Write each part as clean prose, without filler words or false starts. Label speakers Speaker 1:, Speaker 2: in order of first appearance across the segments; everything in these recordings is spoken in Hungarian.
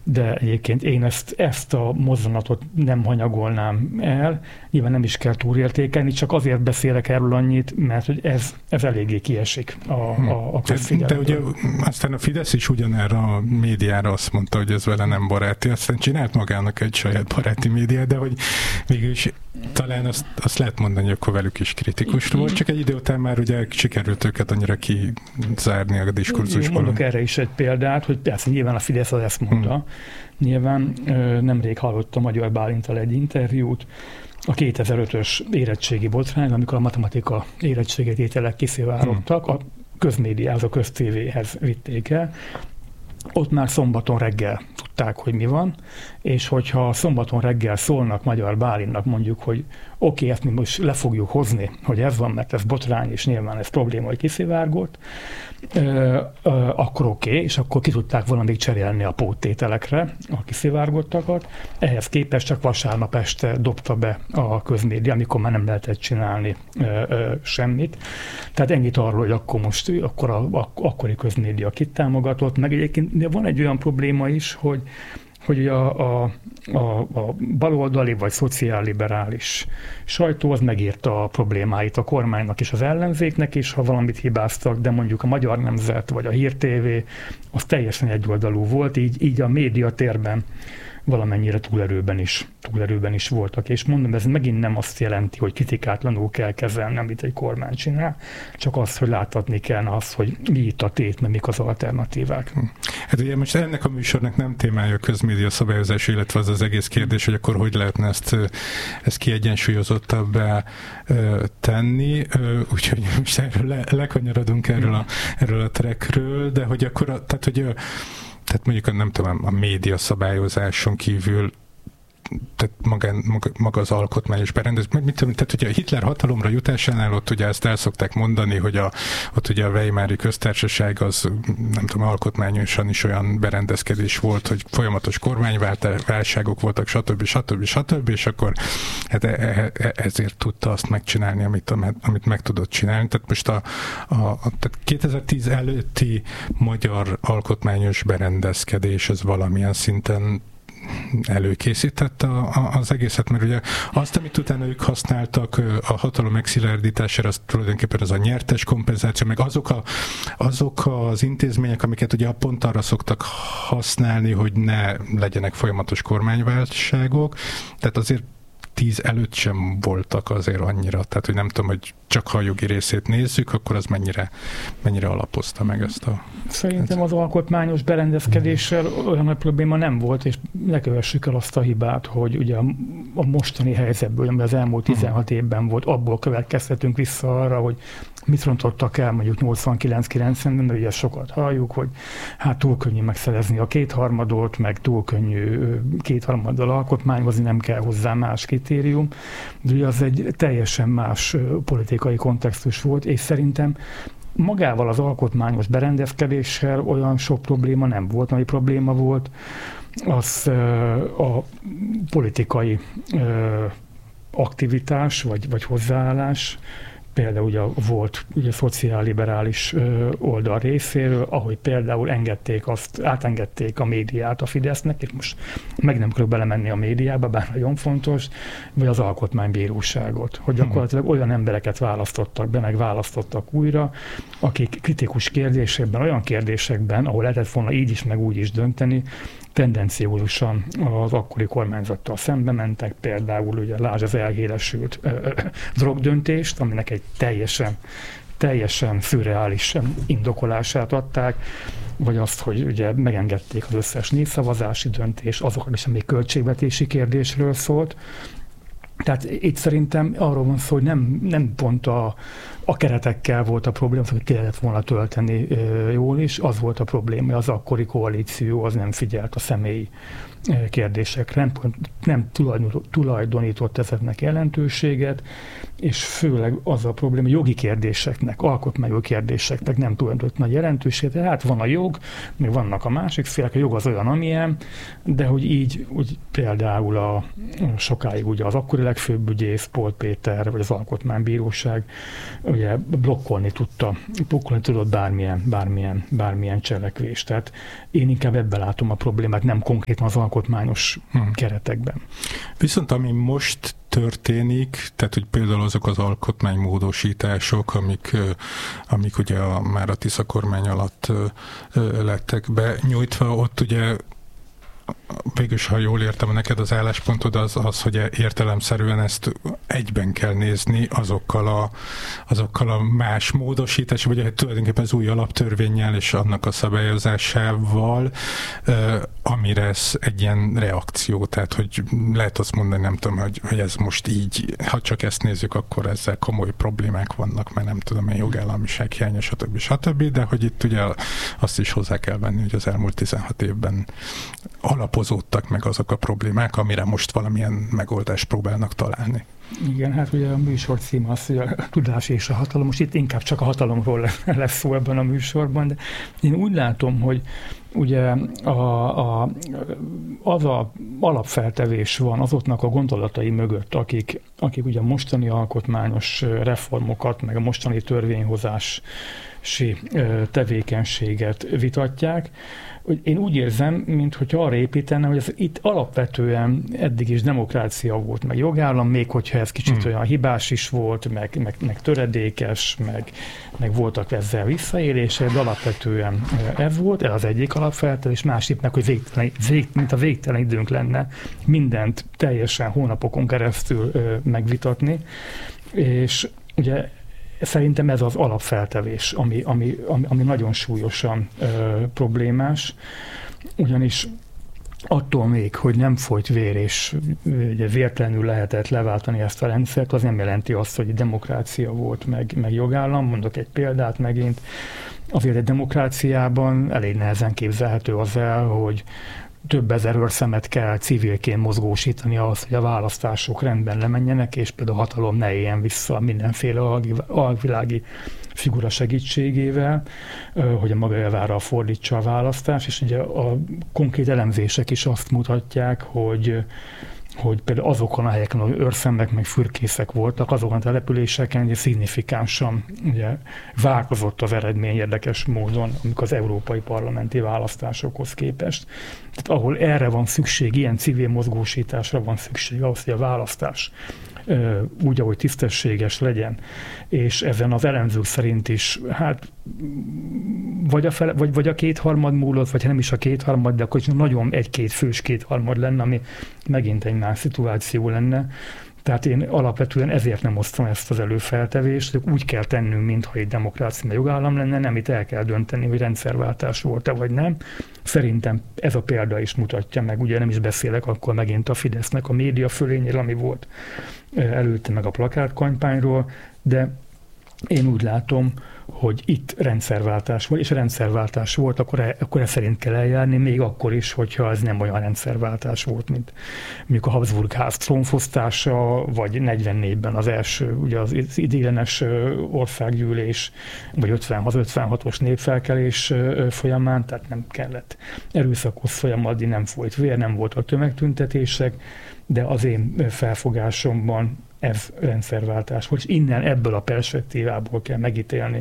Speaker 1: de egyébként én ezt a mozzanatot nem hanyagolnám el, nyilván nem is kell túlértékelni, csak azért beszélek erről annyit, mert hogy ez eléggé kiesik a közfigyelemből.
Speaker 2: De ugye aztán a Fidesz is ugyanerre a médiára azt mondta, hogy ez vele nem baráti, aztán csinált magának egy saját baráti médiát, de hogy végülis talán azt lehet mondani, hogy akkor velük is kritikus volt, csak egy idő után már ugye sikerült őket annyira kizárni a diskurzusból.
Speaker 1: Mondok erre is egy példát, hogy persze nyilván a Fidesz az ezt mondta. Nyilván nemrég hallottam Magyar Bálinttal egy interjút, a 2005-ös érettségi botrány, amikor a matematika érettségétételek kiszivárogtak, a közmédiához, a köztévéhez vitték el. Ott már szombaton reggel tudták, hogy mi van, és hogyha szombaton reggel szólnak Magyar Bálintnak mondjuk, hogy oké, ezt mi most le fogjuk hozni, hogy ez van, mert ez botrány, és nyilván ez probléma, hogy kiszivárgott, akkor oké, és akkor ki tudták valamit cserélni a póttételekre a kiszivárgottakat. Ehhez képest csak vasárnap este dobta be a közmédia, amikor már nem lehetett csinálni semmit. Tehát ennyit arról, hogy akkor most akkori közmédia kit támogatott, meg egyébként van egy olyan probléma is, hogy a baloldali vagy szociálliberális sajtó az megírta a problémáit a kormánynak és az ellenzéknek is, ha valamit hibáztak, de mondjuk a Magyar Nemzet vagy a Hír TV az teljesen egyoldalú volt, így a médiatérben valamennyire túlerőben is voltak. És mondom, ez megint nem azt jelenti, hogy kritikátlanul kell kezelni, amit egy kormány csinál, csak azt, hogy láthatni kell azt, hogy mi itt a tét, mert mik az alternatívák.
Speaker 2: Hát ugye most ennek a műsornak nem témája a közmédia szabályozás, illetve az egész kérdés, hogy akkor hogy lehetne ezt kiegyensúlyozottabbá tenni, úgyhogy most erről lekanyarodunk erről a trackről, de hogy akkor, tehát mondjuk nem tudom, a média szabályozáson kívül, tehát maga az alkotmányos berendezés, tehát ugye a Hitler hatalomra jutásánál ott ugye ezt el szokták mondani, hogy ott ugye a Weimári köztársaság az nem tudom, alkotmányosan is olyan berendezkedés volt, hogy folyamatos kormányválságok voltak, stb. És akkor hát ezért tudta azt megcsinálni, amit meg tudott csinálni. Tehát most tehát 2010 előtti magyar alkotmányos berendezkedés az valamilyen szinten előkészítette az egészet, mert ugye azt, amit utána ők használtak a hatalom megszilárdítására, az tulajdonképpen az a nyertes kompenzáció, meg azok az intézmények, amiket ugye pont arra szoktak használni, hogy ne legyenek folyamatos kormányválságok, tehát azért 10 előtt sem voltak azért annyira, tehát hogy nem tudom, hogy csak ha a jogi részét nézzük, akkor az mennyire alapozta meg ezt a...
Speaker 1: Szerintem az alkotmányos berendezkedéssel olyan nagy probléma nem volt, és ne kövessük el azt a hibát, hogy ugye a mostani helyzetből, ami az elmúlt 16 évben volt, abból következtetünk vissza arra, hogy mit rontottak el mondjuk 89-90-ben, de ugye sokat halljuk, hogy hát túl könnyű megszerezni a kétharmadot, meg túl könnyű kétharmaddal alkotmányozni, nem kell hozzá más kritérium, de ugye az egy teljesen más politikai kontextus volt, és szerintem magával az alkotmányos berendezkedéssel olyan sok probléma nem volt. Ami probléma volt, az a politikai aktivitás vagy hozzáállás, például ugye volt ugye szociálliberális oldal részéről, ahogy például átengedték a médiát a Fidesznek, és most meg nem akarok belemenni a médiába, bár nagyon fontos, vagy az alkotmánybíróságot, hogy gyakorlatilag olyan embereket választottak be, meg választottak újra, akik kritikus kérdésekben, olyan kérdésekben, ahol lehetett volna így is, meg úgy is dönteni, tendenciózusan az akkori kormányzattal szembe mentek, például ugye lásd az elhíresült drogdöntést, aminek egy teljesen szürreális indokolását adták, vagy azt, hogy ugye megengedték az összes népszavazási döntést, azokat is, ami költségvetési kérdésről szólt. Tehát itt szerintem arról van szó, hogy nem pont a keretekkel volt a probléma, hogy ki lehetett volna tölteni jól is, az volt a probléma, hogy az akkori koalíció az nem figyelt a személyi kérdésekre, nem tulajdonított ezeknek jelentőséget, és főleg az a probléma, jogi kérdéseknek, alkotmányos kérdéseknek nem tulajdonított nagy jelentőséget, tehát van a jog, meg vannak a másik félek, a jog az olyan, amilyen, de hogy így úgy például sokáig ugye az akkori legfőbb ügyész, Pól Péter, vagy az Alkotmánybíróság ugye blokkolni tudott bármilyen cselekvést. Tehát én inkább ebben látom a problémát, nem konkrétan az alkotmányos keretekben.
Speaker 2: Viszont ami most történik, tehát hogy például azok az alkotmánymódosítások, amik ugye már a Tisza kormány alatt lettek benyújtva, ott ugye végülis, ha jól értem, neked az álláspontod az, hogy értelemszerűen ezt egyben kell nézni azokkal a más módosítás, vagy tulajdonképpen az új alaptörvénnyel és annak a szabályozásával, amire ez egy ilyen reakció, tehát hogy lehet azt mondani, nem tudom, hogy ez most így, ha csak ezt nézzük, akkor ezzel komoly problémák vannak, mert nem tudom, jogállamiság hiánya, stb. De hogy itt ugye azt is hozzá kell venni, hogy az elmúlt 16 évben alapozódtak meg azok a problémák, amire most valamilyen megoldást próbálnak találni.
Speaker 1: Igen, hát ugye a műsor címe az, hogy a tudás és a hatalom. Most itt inkább csak a hatalomról lesz szó ebben a műsorban, de én úgy látom, hogy ugye az a alapfeltevés van azoknak a gondolatai mögött, akik ugye a mostani alkotmányos reformokat, meg a mostani törvényhozási tevékenységet vitatják. Én úgy érzem, mintha arra építene, hogy ez itt alapvetően eddig is demokrácia volt, meg jogállam, még hogyha ez kicsit olyan hibás is volt, meg töredékes, meg voltak ezzel visszaélések, de alapvetően ez volt, ez az egyik alapfeltevés, másik meg, hogy mint a végtelen időnk lenne mindent teljesen hónapokon keresztül megvitatni, és ugye szerintem ez az alapfeltevés, ami nagyon súlyosan problémás, ugyanis attól még, hogy nem folyt vér, és ugye vértelenül lehetett leváltani ezt a rendszert, az nem jelenti azt, hogy demokrácia volt, meg jogállam. Mondok egy példát megint. Azért egy demokráciában elég nehezen képzelhető az el, hogy több ezer őrszemet kell civilként mozgósítani ahhoz, hogy a választások rendben lemenjenek, és például a hatalom ne éljen vissza mindenféle alvilági figura segítségével, hogy a maga javára fordítsa a választás, és ugye a konkrét elemzések is azt mutatják, hogy például azokon a helyeken, ahol őrszemek meg fürkészek voltak, azokon a településeken ugye szignifikánsan ugye változott az eredmény érdekes módon, amikor az európai parlamenti választásokhoz képest. Tehát ahol erre van szükség, ilyen civil mozgósításra van szükség ahhoz, hogy a választás úgy, ahogy tisztességes legyen, és ezen az elemzők szerint is, hát vagy a kétharmad múlott, vagy nem is a kétharmad, de akkor is nagyon egy-két fős kétharmad lenne, ami megint egy más szituáció lenne. Tehát én alapvetően ezért nem osztom ezt az előfeltevést, hogy úgy kell tennünk, mintha egy demokrácia jogállam lenne, nem, itt el kell dönteni, hogy rendszerváltás volt-e vagy nem. Szerintem ez a példa is mutatja meg, ugye nem is beszélek akkor megint a Fidesznek a média fölényéről, ami volt előtte, meg a plakátkampányról, de én úgy látom, hogy itt rendszerváltás volt, és rendszerváltás volt, akkor ez szerint kell eljárni, még akkor is, hogyha ez nem olyan rendszerváltás volt, mint mondjuk a Habsburg ház trónfosztása, vagy 44-ben az első, ugye az ideiglenes országgyűlés, vagy 56-os népfelkelés folyamán, tehát nem kellett erőszakos folyamatni, nem folyt vér, nem voltak tömegtüntetések, de az én felfogásomban ez rendszerváltás volt, és innen ebből a perspektívából kell megítélni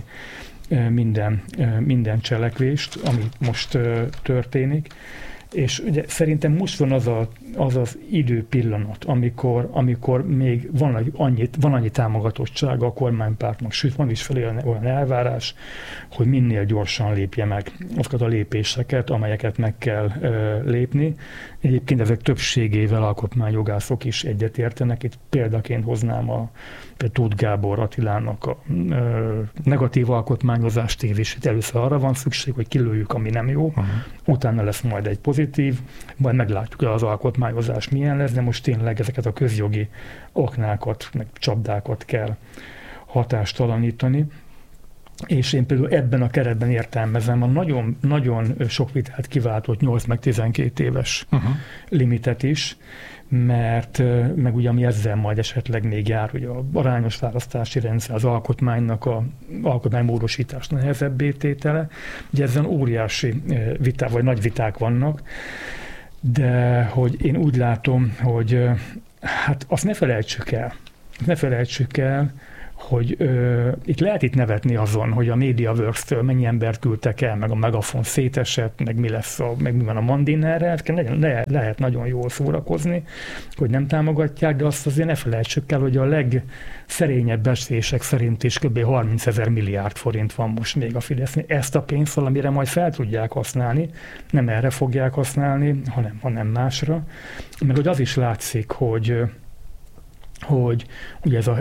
Speaker 1: minden cselekvést, ami most történik. És ugye szerintem most van az időpillanat, amikor még van annyi támogatottsága a kormánypártnak, sőt van is felé olyan elvárás, hogy minél gyorsan lépje meg azokat a lépéseket, amelyeket meg kell lépni. Egyébként ezek többségével alkotmányjogászok is egyetértenek. Itt példaként hoznám például Tóth Gábor Attilának a negatív alkotmányozás tézisét. Először arra van szükség, hogy kilőjük, ami nem jó, utána lesz majd egy pozitív, majd meglátjuk, hogy az alkotmányozás milyen lesz, de most tényleg ezeket a közjogi aknákat, meg csapdákat kell hatástalanítani. És én például ebben a keretben értelmezem a nagyon, nagyon sok vitát kiváltott 8 meg 12 éves limitet is, mert meg ugye ami ezzel majd esetleg még jár, hogy a arányos választási rendszer, az alkotmánynak a alkotmánymódosítás nehezebbé tétele, ugye ezen óriási viták, vagy nagy viták vannak, de hogy én úgy látom, hogy Hát azt ne felejtsük el, hogy itt lehet nevetni azon, hogy a MediaWorks-től mennyi embert küldtek el, meg a Megafon szétesett, meg meg mi van a Mandinerrel, lehet nagyon jól szórakozni, hogy nem támogatják, de azt azért ne felejtsük el, hogy a legszerényebb becslések szerint is kb. 30 000 milliárd forint van most még a Fidesznél. Ezt a pénzt valamire majd fel tudják használni, nem erre fogják használni, hanem másra. Meg hogy az is látszik, hogy ugye ez a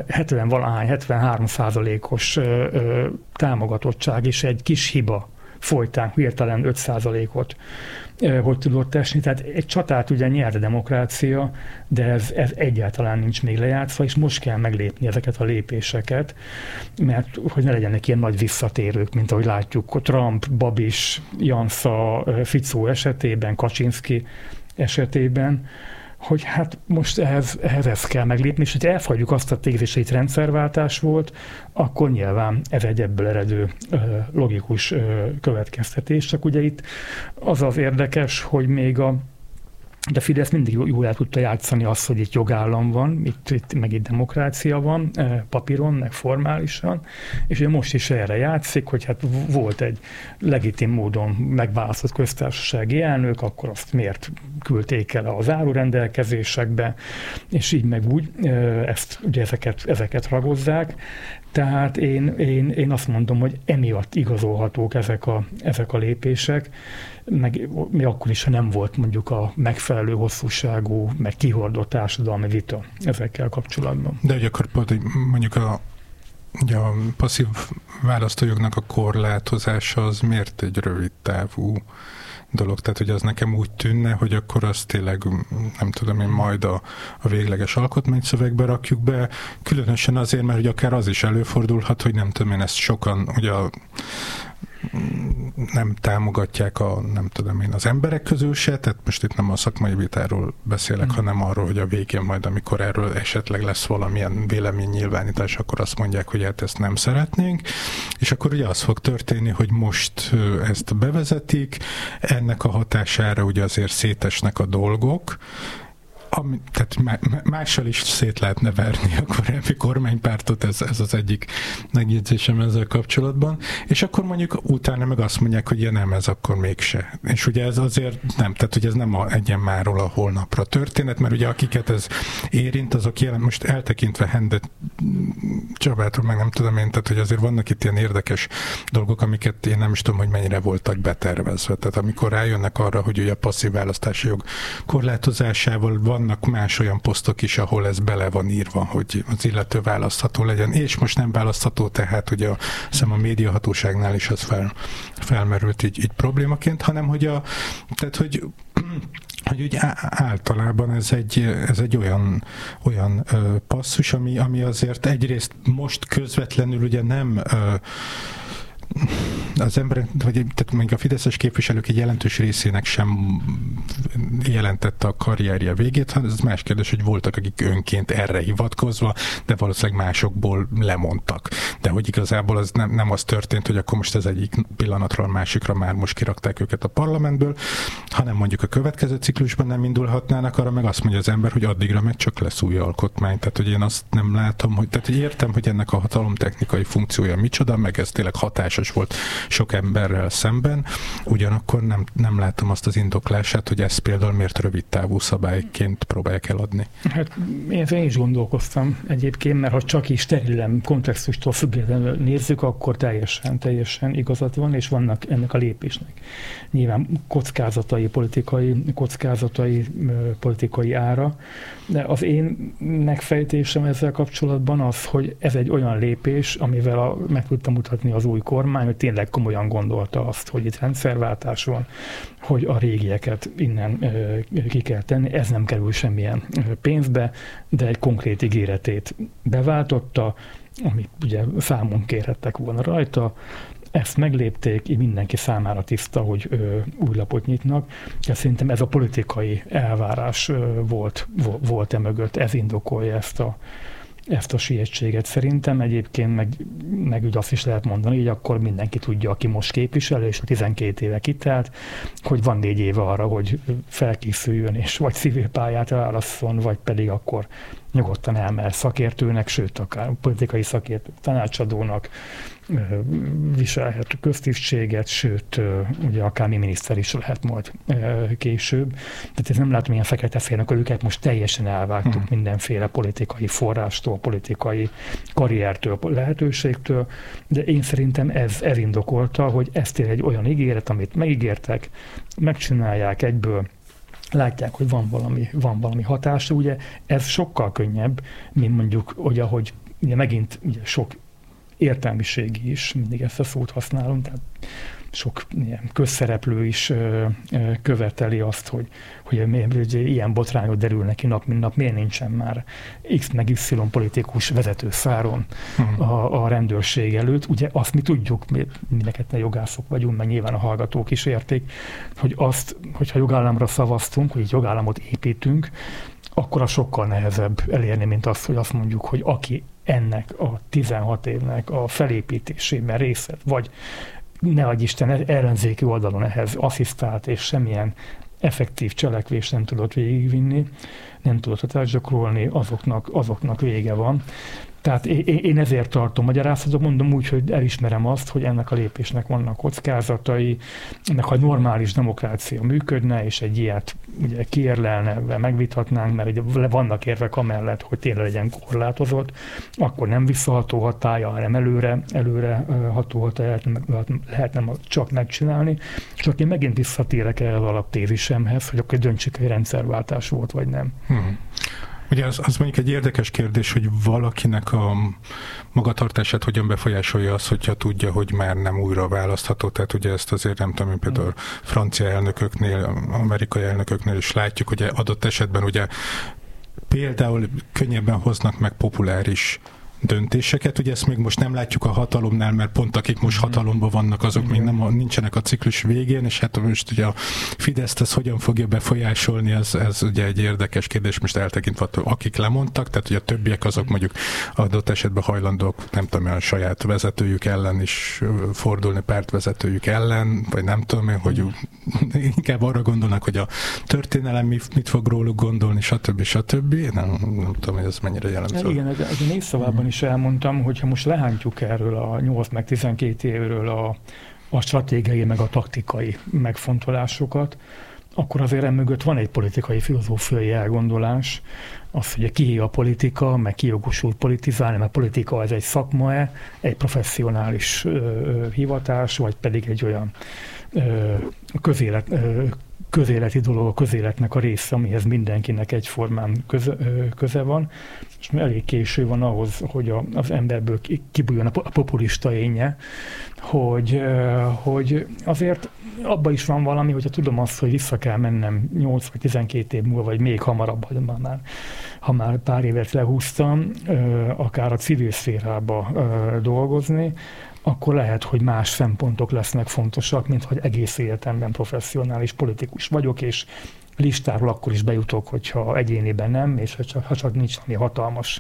Speaker 1: 73%-os támogatottság is egy kis hiba folytán hirtelen 5%-ot hogy tudott esni. Tehát egy csatát ugye nyert a demokrácia, de ez egyáltalán nincs még lejátszva, és most kell meglépni ezeket a lépéseket, mert hogy ne legyenek ilyen nagy visszatérők, mint ahogy látjuk Trump, Babis, Jansa, Ficó esetében, Kaczynszki esetében, hogy hát most ehhez kell meglépni, és hogy elfogadjuk azt a tézést, hogy itt rendszerváltás volt, akkor nyilván ez egy ebből eredő logikus következtetés. Csak ugye itt az érdekes, hogy még de Fidesz mindig jól el tudta játszani azt, hogy itt jogállam van, meg itt demokrácia van, papíron, meg formálisan, és ugye most is erre játszik, hogy hát volt egy legitim módon megválasztott köztársasági elnök, akkor azt miért küldték el az árurendelkezésekbe, és így meg úgy, ugye ezeket ragozzák. Tehát én azt mondom, hogy emiatt igazolhatók ezek a lépések, meg mi akkor is, ha nem volt mondjuk a megfelelő hosszúságú, meg kihordott társadalmi vita ezekkel kapcsolatban.
Speaker 2: De hogy akkor mondjuk a passzív választójognak a korlátozása az miért egy rövid távú dolog? Tehát, hogy az nekem úgy tűnne, hogy akkor azt tényleg, nem tudom én, majd a végleges alkotmányszövegbe rakjuk be, különösen azért, mert hogy akár az is előfordulhat, hogy nem tudom én, ezt sokan ugye nem támogatják az emberek közül se, tehát most itt nem a szakmai vitáról beszélek, hanem arról, hogy a végén majd, amikor erről esetleg lesz valamilyen véleménynyilvánítás, akkor azt mondják, hogy hát ezt nem szeretnénk, és akkor ugye az fog történni, hogy most ezt bevezetik, ennek a hatására ugye azért szétesnek a dolgok, tehát mással is szét lehetne verni a korábbi kormánypártot, ez az egyik megjegyzésem ezzel kapcsolatban, és akkor mondjuk utána meg azt mondják, hogy ja nem, ez akkor mégse. És ugye ez azért nem, tehát hogy ez nem egyen máról a holnapra történet, mert ugye akiket ez érint, azok most eltekintve Hende Csabától, meg nem tudom én, tehát hogy azért vannak itt ilyen érdekes dolgok, amiket én nem is tudom, hogy mennyire voltak betervezve. Tehát amikor rájönnek arra, hogy ugye a passzív választási jog korlátozásával vannak más olyan posztok is, ahol ez bele van írva, hogy az illető választható legyen, és most nem választható, tehát ugye a médiahatóságnál is az felmerült így problémaként, hanem hogy úgy általában ez egy olyan passzus, ami azért egyrészt most közvetlenül ugye nem az emberek, tehát még a fideszes képviselők egy jelentős részének sem jelentette a karrierje végét, hanem ez más kérdés, hogy voltak, akik önként erre hivatkozva, de valószínűleg másokból lemondtak. De hogy igazából az nem az történt, hogy akkor most ez egyik pillanatról másikra már most kirakták őket a parlamentből, hanem mondjuk a következő ciklusban nem indulhatnának, arra meg azt mondja az ember, hogy addigra meg csak lesz új alkotmány. Tehát, hogy én azt nem látom, tehát értem, hogy ennek a hatalomtechnikai funkciója micsoda, meg ez tényleg hatásos volt sok emberrel szemben, ugyanakkor nem látom azt az indoklását, hogy ezt például miért rövid távú szabályként próbálják eladni. Hát
Speaker 1: én is gondolkoztam egyébként, mert ha csak is sterilen kontextustól függetlenül nézzük, akkor teljesen igazat van, és vannak ennek a lépésnek. Nyilván politikai ára, de az én megfejtésem ezzel kapcsolatban az, hogy ez egy olyan lépés, amivel meg tudtam mutatni az új kormány, hogy tényleg komolyan gondolta azt, hogy itt rendszerváltás van, hogy a régieket innen ki kell tenni. Ez nem kerül semmilyen pénzbe, de egy konkrét ígéretét beváltotta, amit ugye számon kérhettek volna rajta. Ezt meglépték, így mindenki számára tiszta, hogy új lapot nyitnak. De szerintem ez a politikai elvárás volt mögött, ez indokolja ezt a sietséget szerintem. Egyébként meg úgy azt is lehet mondani, hogy akkor mindenki tudja, aki most képviselő, és a 12 éve kitelt, hogy van 4 éve arra, hogy felkészüljön, és vagy civil pályát válasszon, vagy pedig akkor nyugodtan elmehet szakértőnek, sőt, akár politikai szakértő tanácsadónak, viselhet köztisztséget, sőt, ugye akár mi miniszter is lehet majd később. Tehát ez nem látom ilyen fekete félnek, hogy őket most teljesen elvágtuk mindenféle politikai forrástól, politikai karriertől, lehetőségtől, de én szerintem ez indokolta, hogy ez tényleg egy olyan ígéret, amit megígértek, megcsinálják egyből, látják, hogy van valami hatása, ugye ez sokkal könnyebb, mint mondjuk, ugye, ahogy ugye megint ugye sok értelmiségi is, mindig ezt a szót használom, tehát sok ilyen közszereplő is követeli azt, hogy ilyen botrányok derülnek ki nap, mint nap, miért nincsen már X meg Y politikus vezetőszáron a rendőrség előtt. Ugye azt mi tudjuk, mi mindenketten jogászok vagyunk, meg nyilván a hallgatók is érték, hogy azt, hogyha jogállamra szavaztunk, hogy jogállamot építünk, akkor a sokkal nehezebb elérni, mint azt, hogy azt mondjuk, hogy aki ennek a 16 évnek a felépítésében részt vett, vagy ne adj Isten ellenzéki oldalon ehhez asszisztált, és semmilyen effektív cselekvést nem tudott végigvinni, nem tudott hatást gyakorolni, azoknak vége van. Tehát én ezért tartom magyarázatot, mondom úgy, hogy elismerem azt, hogy ennek a lépésnek vannak kockázatai, ennek ha normális demokrácia működne, és egy ilyet ugye kiérlelne, megvitatnánk, mert ugye vannak érvek amellett, hogy tényleg legyen korlátozott, akkor nem visszaható hatálya, hanem előre ható hatálya lehetne csak megcsinálni. Csak én megint visszatérek el az alaptézisemhez, hogy akkor döntsük, hogy rendszerváltás volt, vagy nem.
Speaker 2: Ugye az mondjuk egy érdekes kérdés, hogy valakinek a magatartását hogyan befolyásolja az, hogyha tudja, hogy már nem újra választható. Tehát ugye ezt azért nem tudom, például francia elnököknél, amerikai elnököknél is látjuk, hogy adott esetben ugye például könnyebben hoznak meg populáris döntéseket. Ugye ezt még most nem látjuk a hatalomnál, mert pont akik most hatalomban vannak, azok még nincsenek a ciklus végén, és hát most ugye a Fideszt ez hogyan fogja befolyásolni, ez ugye egy érdekes kérdés, most eltekintve attól, akik lemondtak, tehát ugye a többiek azok mondjuk adott esetben hajlandók, nem tudom, a saját vezetőjük ellen is fordulni, pártvezetőjük ellen, vagy nem tudom én, hogy inkább arra gondolnak, hogy a történelem mit fog róluk gondolni, stb. Nem tudom, hogy ez mennyire jellemző.
Speaker 1: Igen, ez a népszavában is elmondtam, hogy ha most lehántjuk erről a 8 meg 12 évről a stratégiai meg a taktikai megfontolásokat, akkor azért emögött van egy politikai, filozófiai elgondolás, az, hogy ki a politika, meg ki jogosult politizálni, mert politika ez egy szakma-e, egy professzionális hivatás, vagy pedig egy olyan közéleti dolog, a közéletnek a része, amihez mindenkinek egyformán köze van, és elég késő van ahhoz, hogy az emberből kibújjon a populista énje, hogy azért abban is van valami, hogyha tudom azt, hogy vissza kell mennem 8 vagy 12 év múlva, vagy még hamarabb, ha már pár évet lehúztam, akár a civil szférába dolgozni, akkor lehet, hogy más szempontok lesznek fontosak, mint hogy egész életemben professzionális politikus vagyok, és listáról akkor is bejutok, hogyha egyéniben nem, és ha csak nincs valami hatalmas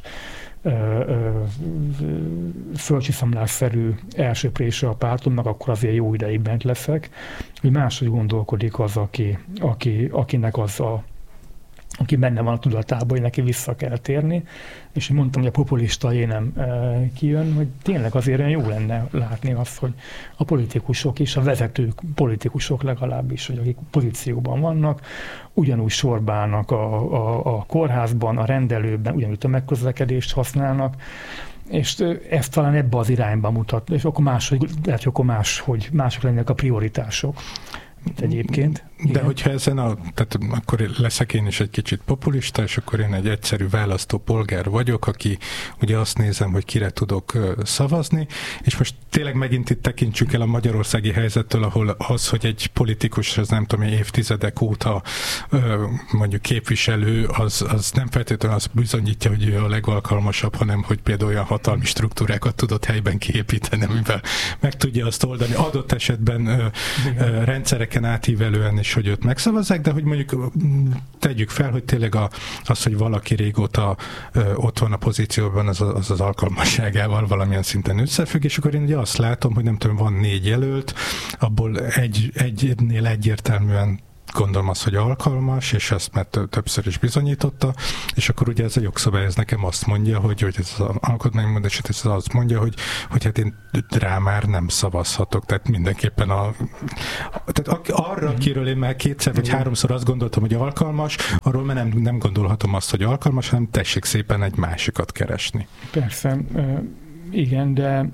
Speaker 1: földcsiszamlásszerű elsöprése a pártomnak, akkor azért jó ideig bent leszek. Hogy máshogy gondolkodik az, akinek az aki benne van a tudatában, hogy neki vissza kell térni, és én mondtam, hogy a populista énem kijön, hogy tényleg azért olyan jó lenne látni azt, hogy a politikusok és a vezetők politikusok legalábbis, hogy akik pozícióban vannak, ugyanúgy sorbálnak a kórházban, a rendelőben, ugyanúgy a megközlekedést használnak, és ezt talán ebbe az irányba mutat, és akkor lehet, hogy mások lennének a prioritások, mint egyébként.
Speaker 2: De hogyha tehát akkor leszek én is egy kicsit populista, és akkor én egy egyszerű választópolgár vagyok, aki ugye azt nézem, hogy kire tudok szavazni, és most tényleg megint itt tekintsük el a magyarországi helyzettől, ahol az, hogy egy politikus, az nem tudom, évtizedek óta mondjuk képviselő, az nem feltétlenül azt bizonyítja, hogy ő a legalkalmasabb, hanem hogy például olyan hatalmi struktúrákat tudott helyben kiépíteni, amivel meg tudja azt oldani. Adott esetben rendszereken átívelően és hogy őt megszavazzák, de hogy mondjuk tegyük fel, hogy tényleg az, hogy valaki régóta ott van a pozícióban, az alkalmasságával valamilyen szinten összefügg, és akkor én ugye azt látom, hogy nem tudom, van 4 jelölt, abból egynél egyértelműen gondolom azt, hogy alkalmas, és ezt már többször is bizonyította, és akkor ugye ez a jogszabály, ez nekem azt mondja, hogy ez az alkotmánymódosítás, ez azt mondja, hogy hát én rá már nem szavazhatok, tehát mindenképpen tehát arra, akiről én már 2-szer vagy 3-szor azt gondoltam, hogy alkalmas, arról már nem gondolhatom azt, hogy alkalmas, hanem tessék szépen egy másikat keresni.
Speaker 1: Persze, igen, de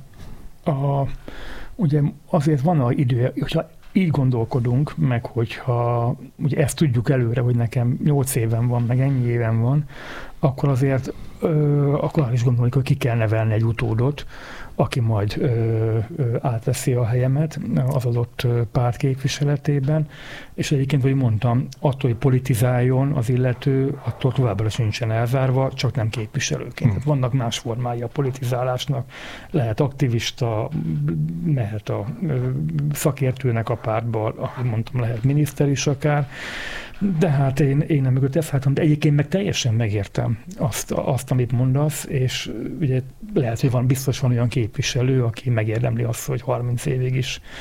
Speaker 1: ugye azért van az idő, hogyha így gondolkodunk, meg hogyha ugye ezt tudjuk előre, hogy nekem 8 éven van, meg ennyi éven van, akkor azért akkor is gondoljuk, hogy ki kell nevelni egy utódot, aki majd átveszi a helyemet az adott párt képviseletében, és egyébként, hogy mondtam, attól, hogy politizáljon az illető, attól továbbra sincsen elzárva, csak nem képviselőként. Vannak más formái a politizálásnak, lehet aktivista, mehet a szakértőnek a pártba, ahogy mondtam, lehet miniszter is akár, de hát én nem mögött ezt látom, de egyébként meg teljesen megértem azt, amit mondasz, és ugye lehet, hogy biztos van olyan képviselő, aki megérdemli azt, hogy 30 évig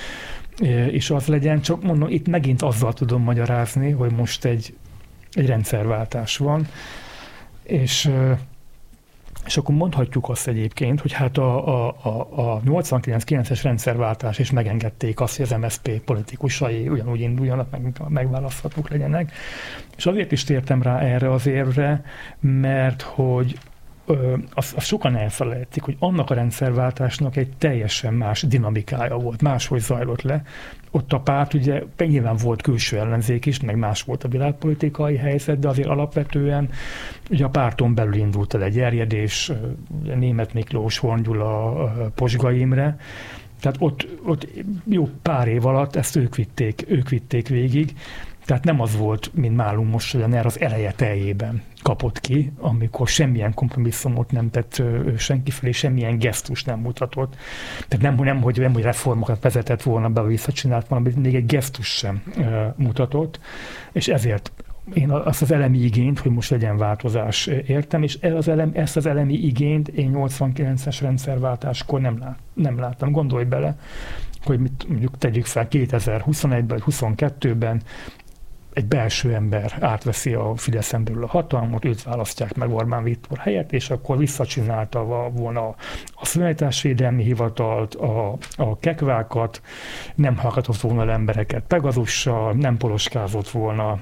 Speaker 1: is az legyen, csak mondom, itt megint azzal tudom magyarázni, hogy most egy rendszerváltás van, és akkor mondhatjuk azt egyébként, hogy hát a 89-9-es rendszerváltás is megengedték azt, hogy az MSZP politikusai ugyanúgy induljanak, megválaszthatók legyenek. És azért is tértem rá erre az érvre, mert hogy azt sokan elfelejtik, hogy annak a rendszerváltásnak egy teljesen más dinamikája volt, máshogy zajlott le. Ott a párt ugye nyilván volt külső ellenzék is, meg más volt a világpolitikai helyzet, de azért alapvetően ugye a párton belül indult el egy erjedés, Németh Miklós, Horn Gyula, Posgai Imre, tehát ott jó pár év alatt ezt ők vitték végig. Tehát nem az volt, mint nálunk most, hogy a NER az eleje teljében kapott ki, amikor semmilyen kompromisszumot nem tett senki felé, semmilyen gesztus nem mutatott. Tehát nem hogy reformokat vezetett volna be, visszacsinált volna, még egy gesztus sem mutatott, és ezért én azt az elemi igényt, hogy most legyen változás, értem, és ezt az elemi igényt én 89-es rendszerváltáskor nem láttam. Gondolj bele, hogy mondjuk tegyük fel 2021-ben, 2022-ben egy belső ember átveszi a Fideszen belül a hatalmat, őt választják meg Orbán Viktor helyett, és akkor visszacsinálta volna a Szuverenitásvédelmi Hivatalt, a kekvákat, nem hallgatott volna el embereket Pegazussal, nem poloskázott volna,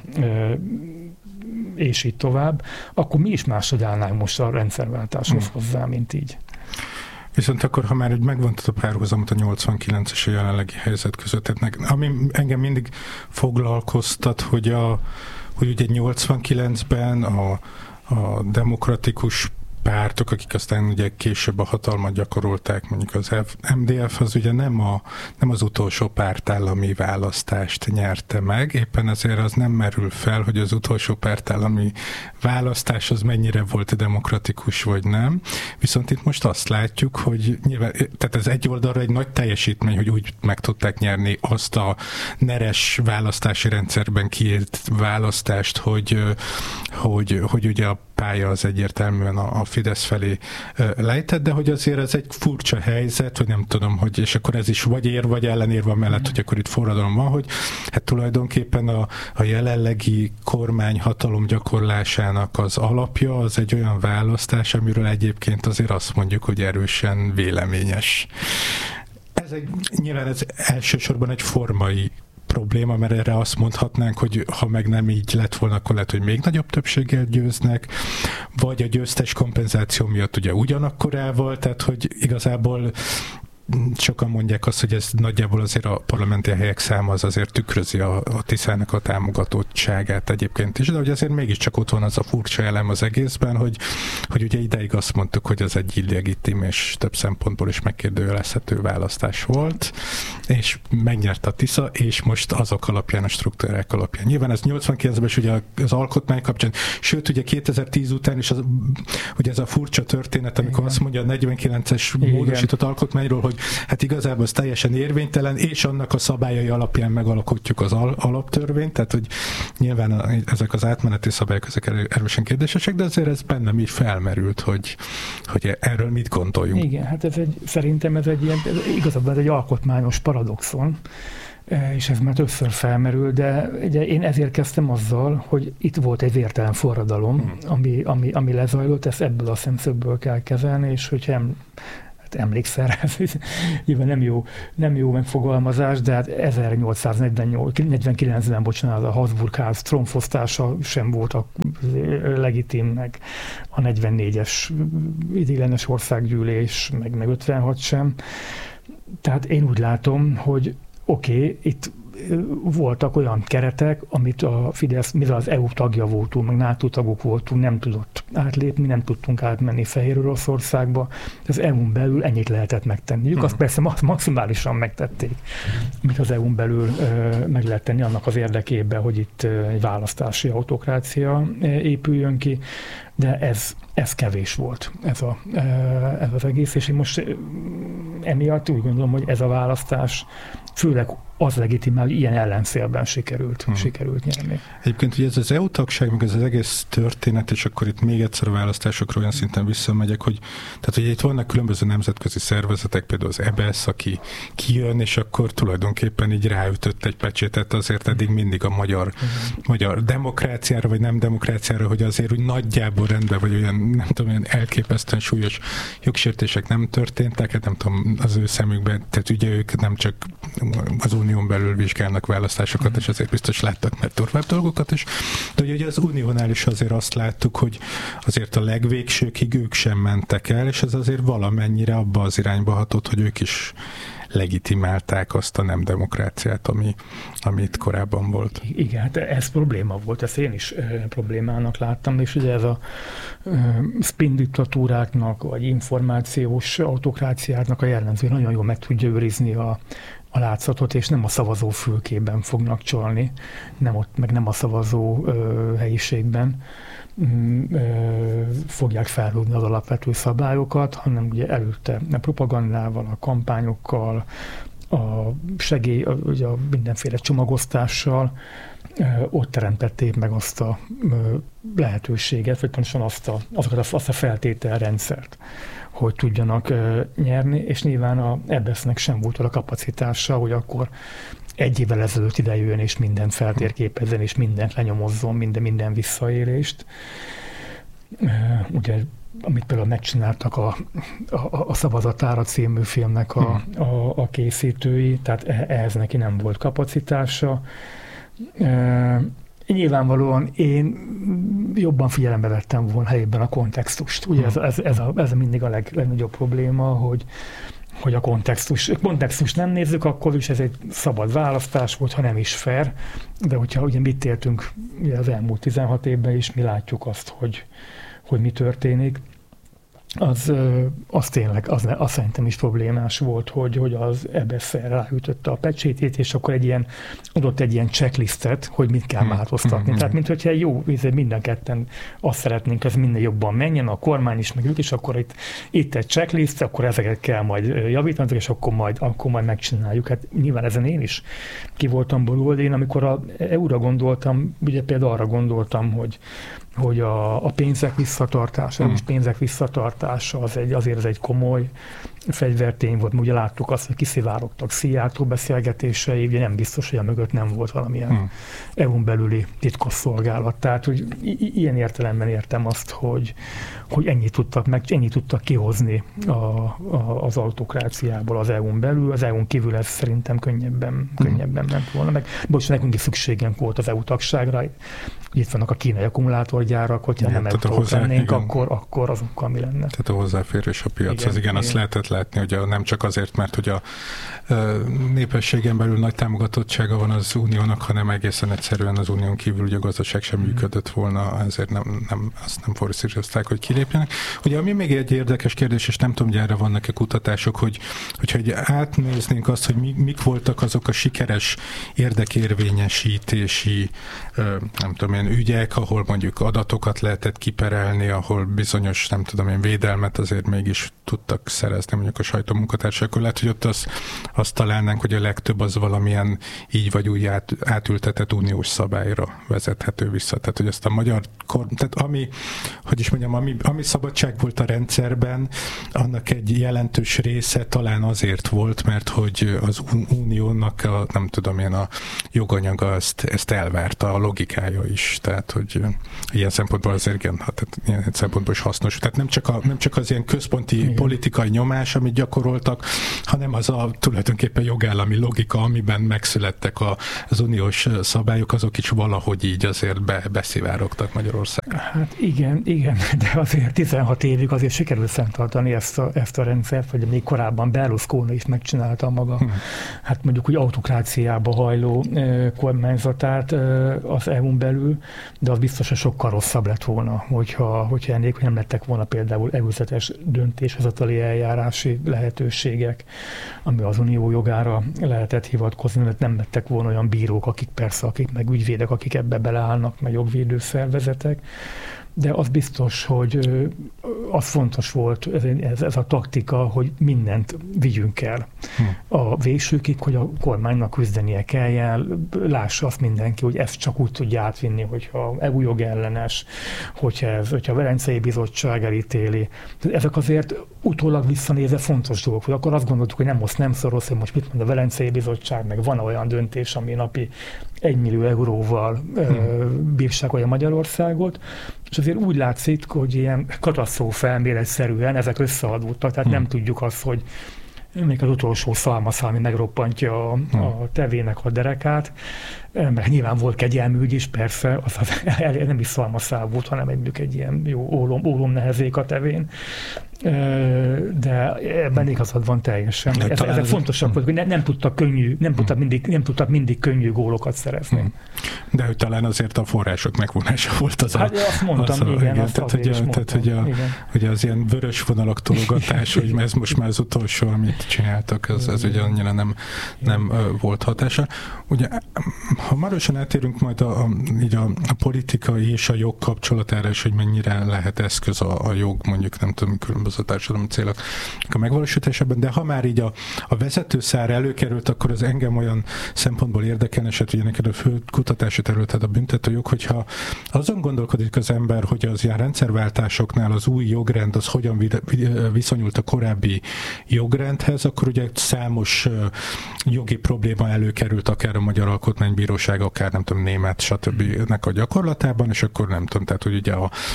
Speaker 1: és így tovább, akkor mi is máshogy állnánk most a rendszerváltáshoz hozzá, mint így.
Speaker 2: Viszont akkor, ha már megvontad a párhuzamot a 89 és a jelenlegi helyzet között, tehát ami engem mindig foglalkoztat, hogy ugye 89-ben a demokratikus pártok, akik aztán ugye később a hatalmat gyakorolták, mondjuk az MDF, az ugye nem az utolsó pártállami választást nyerte meg, éppen ezért az nem merül fel, hogy az utolsó pártállami választás az mennyire volt demokratikus, vagy nem. Viszont itt most azt látjuk, hogy nyilván, tehát ez egy oldalra egy nagy teljesítmény, hogy úgy meg tudták nyerni azt a neres választási rendszerben kiírt választást, hogy ugye a pálya az egyértelműen a Fidesz felé lejtett, de hogy azért ez egy furcsa helyzet, hogy nem tudom, hogy és akkor ez is vagy ér, vagy ellenérve mellett, hogy akkor itt forradalom van, hogy hát tulajdonképpen a jelenlegi kormány hatalom gyakorlásának az alapja az egy olyan választás, amiről egyébként azért azt mondjuk, hogy erősen véleményes. Nyilván ez elsősorban egy formai probléma, mert erre azt mondhatnánk, hogy ha meg nem így lett volna, akkor lehet, hogy még nagyobb többséggel győznek, vagy a győztes kompenzáció miatt ugye ugyanakkor el volt, tehát hogy igazából sokan mondják azt, hogy ez nagyjából azért a parlamenti helyek száma az azért tükrözi a Tiszának a támogatottságát egyébként is, de hogy azért mégiscsak ott van az a furcsa elem az egészben, hogy ugye ideig azt mondtuk, hogy az egy illegitim és több szempontból is megkérdőjelezhető választás volt, és megnyerte a Tisza, és most azok alapján, a struktúrák alapján. Nyilván ez 89-ben is ugye az alkotmány kapcsán, sőt ugye 2010 után is ugye ez a furcsa történet, amikor azt mondja a 49-es módosított alkotmányról, hogy hát igazából az teljesen érvénytelen, és annak a szabályai alapján megalakítjuk az alaptörvényt, tehát hogy nyilván ezek az átmeneti szabályok, ezek erősen kérdésesek, de azért ez bennem így felmerült, hogy erről mit gondoljunk.
Speaker 1: Igen, hát szerintem ez igazából ez egy alkotmányos paradoxon, és ez már többször felmerül, de ugye én ezért kezdtem azzal, hogy itt volt egy vértelen forradalom, ami lezajlott, ezt ebből a szemszögből kell kezelni, és hogyha emlékszel, nyilván nem jó megfogalmazás, de hát 1849-ben, bocsánat, a Habsburg-ház trónfosztása sem volt a legitim, meg a 44-es ideiglenes országgyűlés, meg 56 sem. Tehát én úgy látom, hogy oké, itt voltak olyan keretek, amit a Fidesz, mivel az EU tagja voltunk, meg NATO tagok voltunk, nem tudott átlépni, nem tudtunk átmenni Fehér Oroszországba. Az EU-n belül ennyit lehetett megtenniük. Azt persze maximálisan megtették, amit az EU-n belül meg lehet tenni annak az érdekében, hogy itt egy választási autokrácia épüljön ki, de ez kevés volt, ez az egész, és én most emiatt úgy gondolom, hogy ez a választás főleg az legitimál, hogy ilyen ellenszélben sikerült nyerni.
Speaker 2: Egyébként ugye ez az EU tagság, meg ez az egész történet, és akkor itt még egyszer a választásokra olyan szinten visszamegyek, hogy itt vannak különböző nemzetközi szervezetek, például az EBS, aki kijön, és akkor tulajdonképpen így ráütött egy pecsétet azért eddig mindig a magyar demokráciára, vagy nem demokráciára, hogy azért úgy nagyjából rendben, vagy olyan, nem tudom, olyan elképesztően súlyos jogsértések nem történtek, hát nem tudom, az ő szemükben, tehát ugye ők nem csak az unión belül vizsgálnak választásokat, és azért biztos láttak már durvább dolgokat is. De ugye az uniónál is azért azt láttuk, hogy azért a legvégsőkig ők sem mentek el, és ez azért valamennyire abba az irányba hatott, hogy ők is legitimálták azt a nem demokráciát, ami itt korábban volt.
Speaker 1: Igen, hát ez probléma volt, ezt én is problémának láttam, és ugye ez a spin diktatúráknak, vagy információs autokráciáknak a jellemző nagyon jól meg tudja őrizni a látszatot, és nem a szavazó fülkében fognak csalni, nem a szavazó helyiségben fogják felrúgni az alapvető szabályokat, hanem ugye előtte a propagandával, a kampányokkal, ugye a mindenféle csomagosztással ott teremtették meg azt a lehetőséget, vagy pontosan azt a feltételrendszert, hogy tudjanak nyerni, és nyilván a EBS-nek sem volt a kapacitása, hogy akkor egy évvel ezelőtt idejöjjön, és mindent feltérképezzen, és mindent lenyomozzon, minden visszaélést. Ugye, amit például megcsináltak a Szavazatára című filmnek a készítői, tehát ehhez neki nem volt kapacitása. Nyilvánvalóan én jobban figyelembe vettem volna helyében a kontextust. Ugye ez mindig a legnagyobb probléma, hogy a kontextust nem nézzük, akkor is ez egy szabad választás volt, ha nem is fair, de hogyha ugye mit éltünk ugye az elmúlt 16 évben is, mi látjuk azt, hogy mi történik, az tényleg, az szerintem is problémás volt, hogy az EBS-szel ráütötte a pecsétét, és akkor adott egy ilyen checklistet, hogy mit kell változtatni. Tehát, mint hogyha jó, minden ketten azt szeretnénk, ez minden jobban menjen, a kormány is, meg ők is, akkor itt egy checklist, akkor ezeket kell majd javítani, és akkor majd megcsináljuk. Hát nyilván ezen én is ki voltam borulva, de én amikor a EU-ra gondoltam, ugye például arra gondoltam, hogy a pénzek visszatartása, és pénzek visszatartása azért ez egy komoly fegyvertény volt. Ugye láttuk azt, hogy kiszivárogtak Szijjártó beszélgetései, ugye nem biztos, hogy a mögött nem volt valamilyen EU-n belüli titkosszolgálat. Tehát, hogy ilyen értelemben értem azt, hogy ennyit tudtak kihozni az autokráciából az EU-n belül. Az EU-n kívül ez szerintem könnyebben ment volna. Meg nekünk is szükségünk volt az EU tagságra. Itt vannak a kínai akkumulátorgyárak, hogyha nem EU-tagok lennénk, akkor azokkal mi lenne.
Speaker 2: Tehát a hozzáférés a piachoz, igen, azt lehetett látni, hogy nem csak azért, mert hogy a népességen belül nagy támogatottsága van az uniónak, hanem egészen egyszerűen az unión kívül ugye a gazdaság sem működött volna, ezért azt nem forszírozták, hogy kilépjenek. Ugye ami még egy érdekes kérdés, és nem tudom, hogy erre vannak-e kutatások, hogyha átnéznénk azt, hogy mik voltak azok a sikeres érdekérvényesítési nem tudom én, ügyek, ahol mondjuk adatokat lehetett kiperelni, ahol bizonyos, nem tudom én, védelmet azért mégis tudtak szerezni mondjuk a sajtómunkatársa, akkor lehet, hogy ott azt találnánk, hogy a legtöbb az valamilyen így vagy úgy átültetett uniós szabályra vezethető vissza. Tehát, hogy ezt a magyar tehát ami szabadság volt a rendszerben, annak egy jelentős része talán azért volt, mert hogy az uniónak a joganyaga ezt elvárta, a logikája is. Tehát, hogy ilyen szempontból azért igen, tehát ilyen szempontból is hasznos. Tehát nem csak az ilyen központi politikai nyomás, amit gyakoroltak, hanem az a tulajdonképpen jogállami logika, amiben megszülettek az uniós szabályok, azok is valahogy így azért beszivárogtak Magyarországra.
Speaker 1: Hát igen, de azért 16 évig azért sikerült fenntartani ezt a rendszert, vagy még korábban Berlusconi is megcsinálta maga, hát mondjuk úgy autokráciába hajló kormányzatát az EU-n belül, de az biztos, hogy sokkal rosszabb lett volna, hogyha ennél nem lettek volna például előzetes döntéshozatali eljárási lehetőségek, ami az unió jogára lehetett hivatkozni, mert nem lettek volna olyan bírók, akik meg ügyvédek, akik ebbe beleállnak, meg jogvédő szervezetek. De az biztos, hogy az fontos volt, ez a taktika, hogy mindent vigyünk el a végsőkig, hogy a kormánynak küzdenie kelljen, lássa azt mindenki, hogy ezt csak úgy tudja átvinni, hogyha EU jogellenes, hogyha a Velencei Bizottság elítéli. Ezek azért utólag visszanézve fontos dolgok, hogy akkor azt gondoltuk, hogy nem szoros, hogy most mit mond a Velencei Bizottság, meg van olyan döntés, ami napi 1 millió euróval bírságolja Magyarországot, és azért úgy látszik, hogy ilyen katasztrófa elméletszerűen ezek összeadódtak, tehát nem tudjuk azt, hogy még az utolsó szalmaszál, ami megroppantja a tevének a derekát, mert nyilván volt kegyelmű ügy is, persze, az nem is szalmaszál volt, hanem egy ilyen jó ólomnehezék a tevén. De ebben igazad van teljesen. Ezek fontosak volt, hogy nem tudtak mindig könnyű gólokat szerezni.
Speaker 2: De hogy talán azért a források megvonása volt az
Speaker 1: hát azt mondtam,
Speaker 2: hogy az ilyen vörös vonalak tologatás, hogy ez most már az utolsó, amit csináltak, ez ugye annyira nem volt hatása. Ugye, ha marosan átérünk majd így a politikai és a jog kapcsolatára, és hogy mennyire lehet eszköz a jog, mondjuk nem tudom, különböző társadalmi célok a megvalósításában, de ha már így a vezetőszár előkerült, akkor az engem olyan szempontból érdekelne, és ugye neked a fő kutatási területed a büntetőjog, hogyha azon gondolkodik az ember, hogy az ilyen rendszerváltásoknál az új jogrend az hogyan viszonyult a korábbi jogrendhez, akkor ugye számos jogi probléma előkerült akár a Magyar Alkotmánybíróság, akár nem tudom, német, stb. A gyakorlatában, és akkor nem tudom, tehát hogy ugye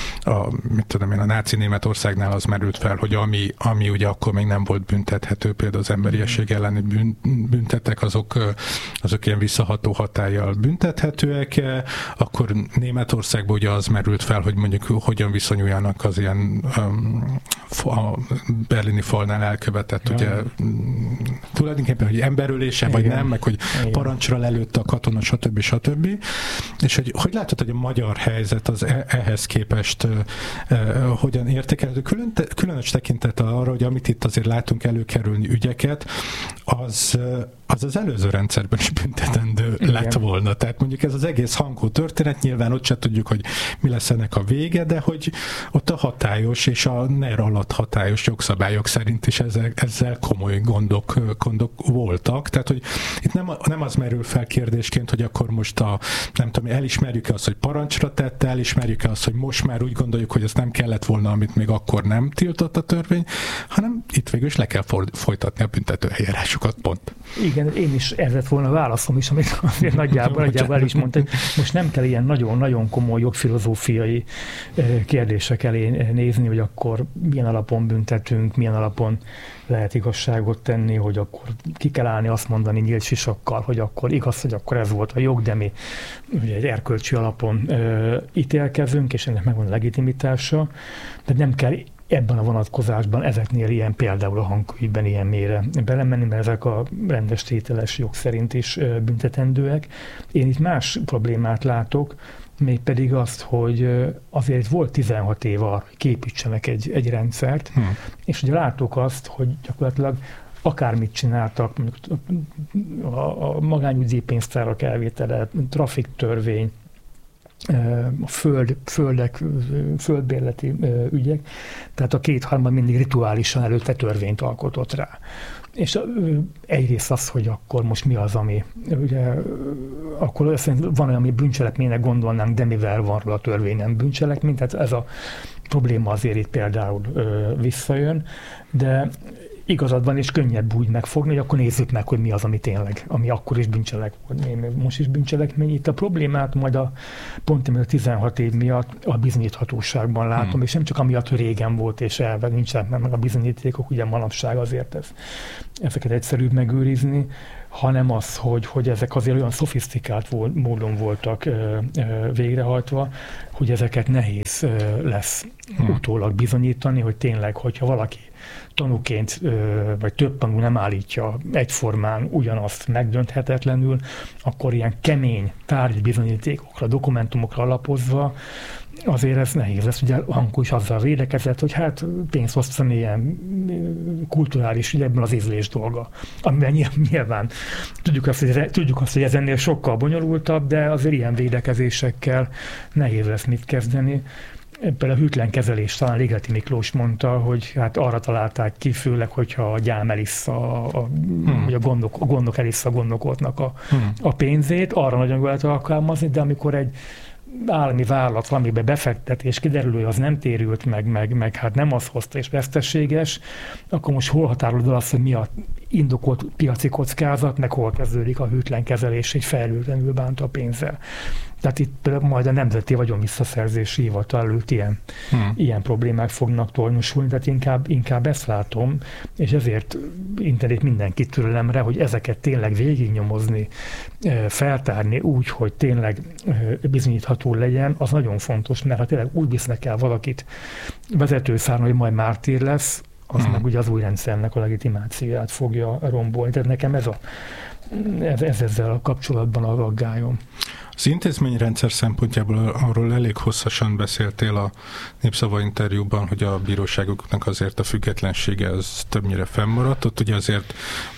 Speaker 2: a náci Németországnál az merült fel, hogy ami ugye akkor még nem volt büntethető, például az emberiesség elleni büntettek, azok ilyen visszaható hatállyal büntethetőek, akkor Németországban ugye az merült fel, hogy mondjuk hogyan viszonyuljanak az ilyen a berlini falnál elkövetett, ugye tulajdonképpen, hogy emberölése, vagy nem, meg hogy parancsra lelőtte a katona, stb. És hogy látod, hogy a magyar helyzet az ehhez képest hogyan értékelhető, különös tekintettel arra, hogy amit itt azért látunk előkerülni ügyeket, az előző rendszerben is büntetendő lett volna. Tehát mondjuk ez az egész hangó történet, nyilván ott se tudjuk, hogy mi lesz ennek a vége, de hogy ott a hatályos és a NER alatt hatályos jogszabályok szerint is ezzel komoly gondok voltak. Tehát, hogy itt nem az merül fel kérdésként, hogy akkor most nem tudom, elismerjük-e azt, hogy parancsra tette, elismerjük-e azt, hogy most már úgy gondoljuk, hogy ezt nem kellett volna, amit még akkor nem tiltott a törvény, hanem itt végül is le kell folytatni a büntető eljárásokat, pont.
Speaker 1: Igen, én is ez lett volna a válaszom is, amit azért nagyjából el is mondtam. Most nem kell ilyen nagyon-nagyon komoly jogfilozófiai kérdések elé nézni, hogy akkor milyen alapon büntetünk, milyen alapon lehet igazságot tenni, hogy akkor ki kell állni, azt mondani nyílt sisakkal, hogy akkor igaz, hogy akkor ez volt a jog, de mi ugye egy erkölcsi alapon ítélkezünk, és ennek megvan a legitimitása, de nem kell ebben a vonatkozásban ezeknél például a hangügyben ilyen mélyre belemenni, mert ezek a rendes tételes jog szerint is büntetendőek. Én itt más problémát látok, mégpedig azt, hogy azért volt 16 év arra, hogy képítsenek egy rendszert, és ugye látok azt, hogy gyakorlatilag akármit csináltak, mondjuk a magányügyi pénztárak elvétele, trafiktörvény, a földbérleti ügyek, tehát a kétharmad mindig rituálisan előtte törvényt alkotott rá. És egyrészt az, hogy akkor most mi az, ami, ugye, akkor van olyan, ami bűncselekménynek gondolnánk, de mivel van róla a törvény, nem bűncselekmény, tehát ez a probléma azért itt például visszajön, de igazad van, és könnyebb úgy megfogni, hogy akkor nézzük meg, hogy mi az, ami tényleg, ami akkor is bűncselekmény, most is bűncselekmény. Itt a problémát majd pont a 16 év miatt a bizonyíthatóságban látom, és nem csak amiatt, hogy régen volt, és nincsenek meg a bizonyítékok, ugye manapság azért ezeket egyszerűbb megőrizni, hanem az, hogy ezek azért olyan szofisztikált módon voltak végrehajtva, hogy ezeket nehéz lesz utólag bizonyítani, hogy tényleg, hogyha valaki tanúként, vagy több tanú nem állítja egyformán ugyanazt megdönthetetlenül, akkor ilyen kemény tárgyi bizonyítékokra, dokumentumokra alapozva azért ez nehéz lesz. Ugye Hankó is azzal védekezett, hogy hát pénzt osztani ilyen kulturális ügyekben az ízlés dolga. Amivel nyilván tudjuk azt, hogy ez ennél sokkal bonyolultabb, de azért ilyen védekezésekkel nehéz lesz mit kezdeni. Például a hűtlen kezelés, talán Ligeti Miklós mondta, hogy hát arra találták ki, főleg, hogyha a gyám elissza, vagy a gondok elissza a gondokotnak a pénzét, arra nagyon jól lehet alkalmazni, de amikor egy állami vállalat valamibe befektet, és kiderül, hogy az nem térült meg hát nem az hozta, és veszteséges, akkor most hol határolod azt, hogy mi a indokolt piaci kockázat, meg hol kezdődik a hűtlen kezelés, hogy felültenül bánt a pénzzel. Tehát itt majd a Nemzeti Vagyonvisszaszerzési Hivatal előtt ilyen problémák fognak tornyosulni, tehát inkább ezt látom, és ezért intenék mindenkit türelemre, hogy ezeket tényleg végignyomozni, feltárni úgy, hogy tényleg bizonyítható legyen, az nagyon fontos, mert ha tényleg úgy visznek el valakit vezetőszárnyon, hogy majd mártír lesz, az meg ugye az új rendszernek a legitimációját fogja rombolni. Tehát nekem ez ezzel a kapcsolatban a aggályom.
Speaker 2: Az intézményrendszer szempontjából arról elég hosszasan beszéltél a Népszava interjúban, hogy a bíróságoknak azért a függetlensége az többnyire fennmaradt. Ott ugye azért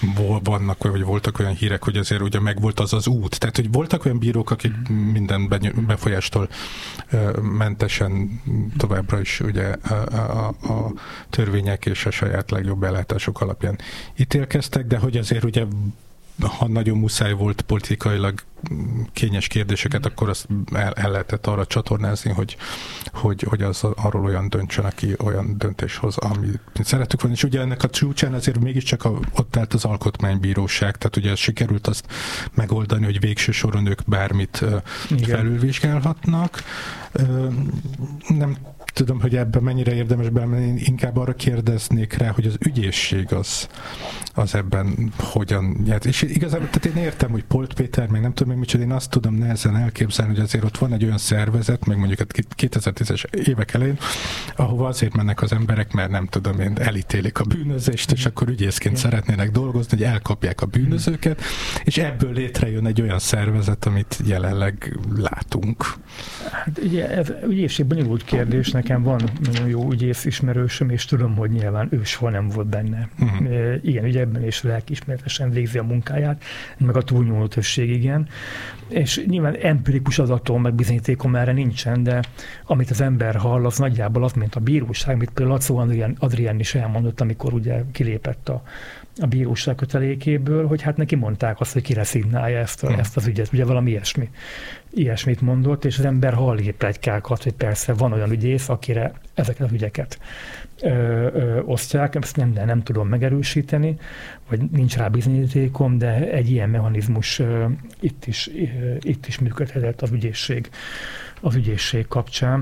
Speaker 2: voltak olyan hírek, hogy azért ugye megvolt az út. Tehát, hogy voltak olyan bírók, akik minden befolyástól mentesen továbbra is ugye a törvények és a saját legjobb ellátások alapján ítélkeztek, de hogy azért ugye ha nagyon muszáj volt politikailag kényes kérdéseket, akkor azt el lehetett arra csatornázni, hogy az arról olyan döntsön, aki olyan döntés hoz, amit szerettük volna. És ugye ennek a csúcsán azért mégiscsak ott állt az alkotmánybíróság, tehát ugye sikerült azt megoldani, hogy végső soron ők bármit felülvizsgálhatnak. Nem tudom, hogy ebben mennyire érdemes belemenni, inkább arra kérdeznék rá, hogy az ügyészség az ebben hogyan járt. És igazából, tehát én értem, hogy Polt Péter, meg nem tudom még micsoda, én azt tudom nehezen elképzelni, hogy azért ott van egy olyan szervezet, meg mondjuk a 2010-es évek elején, ahova azért mennek az emberek, mert nem tudom én, elítélik a bűnözést, és akkor ügyészként szeretnének dolgozni, hogy elkapják a bűnözőket, és ebből létrejön egy olyan szervezet, amit jelenleg látunk.
Speaker 1: Hát ugye ez ügyészség bonyolult kérdés, nekem van nagyon jó ügyész ismerősöm, és tudom, hogy nyilván ő soha nem volt benne. Ilyen ügyekben, és lelkiismeretesen végzi a munkáját, meg a túlnyúló többség igen. És nyilván empirikus adatom, meg bizonyítékom erre nincsen, de amit az ember hall, az nagyjából az, mint a bíróság, amit például Lacó Adrián is elmondott, amikor ugye kilépett a bíróság kötelékéből, hogy hát neki mondták azt, hogy kire szignálja ezt az ügyet, ugye valami ilyesmit mondott, és az ember hall pletykákat, hogy persze van olyan ügyész, akire ezeket az ügyeket osztják, ezt nem tudom megerősíteni, vagy nincs rá bizonyítékom, de egy ilyen mechanizmus itt is működhetett az ügyészség kapcsán.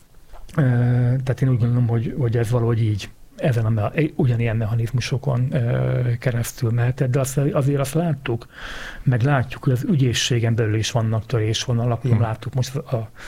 Speaker 1: Tehát én úgy gondolom, hogy ez valahogy így ugyanilyen mechanizmusokon keresztül mehetett, de azért azt látjuk, hogy az ügyészségen belül is vannak törésvonalak, ugye láttuk most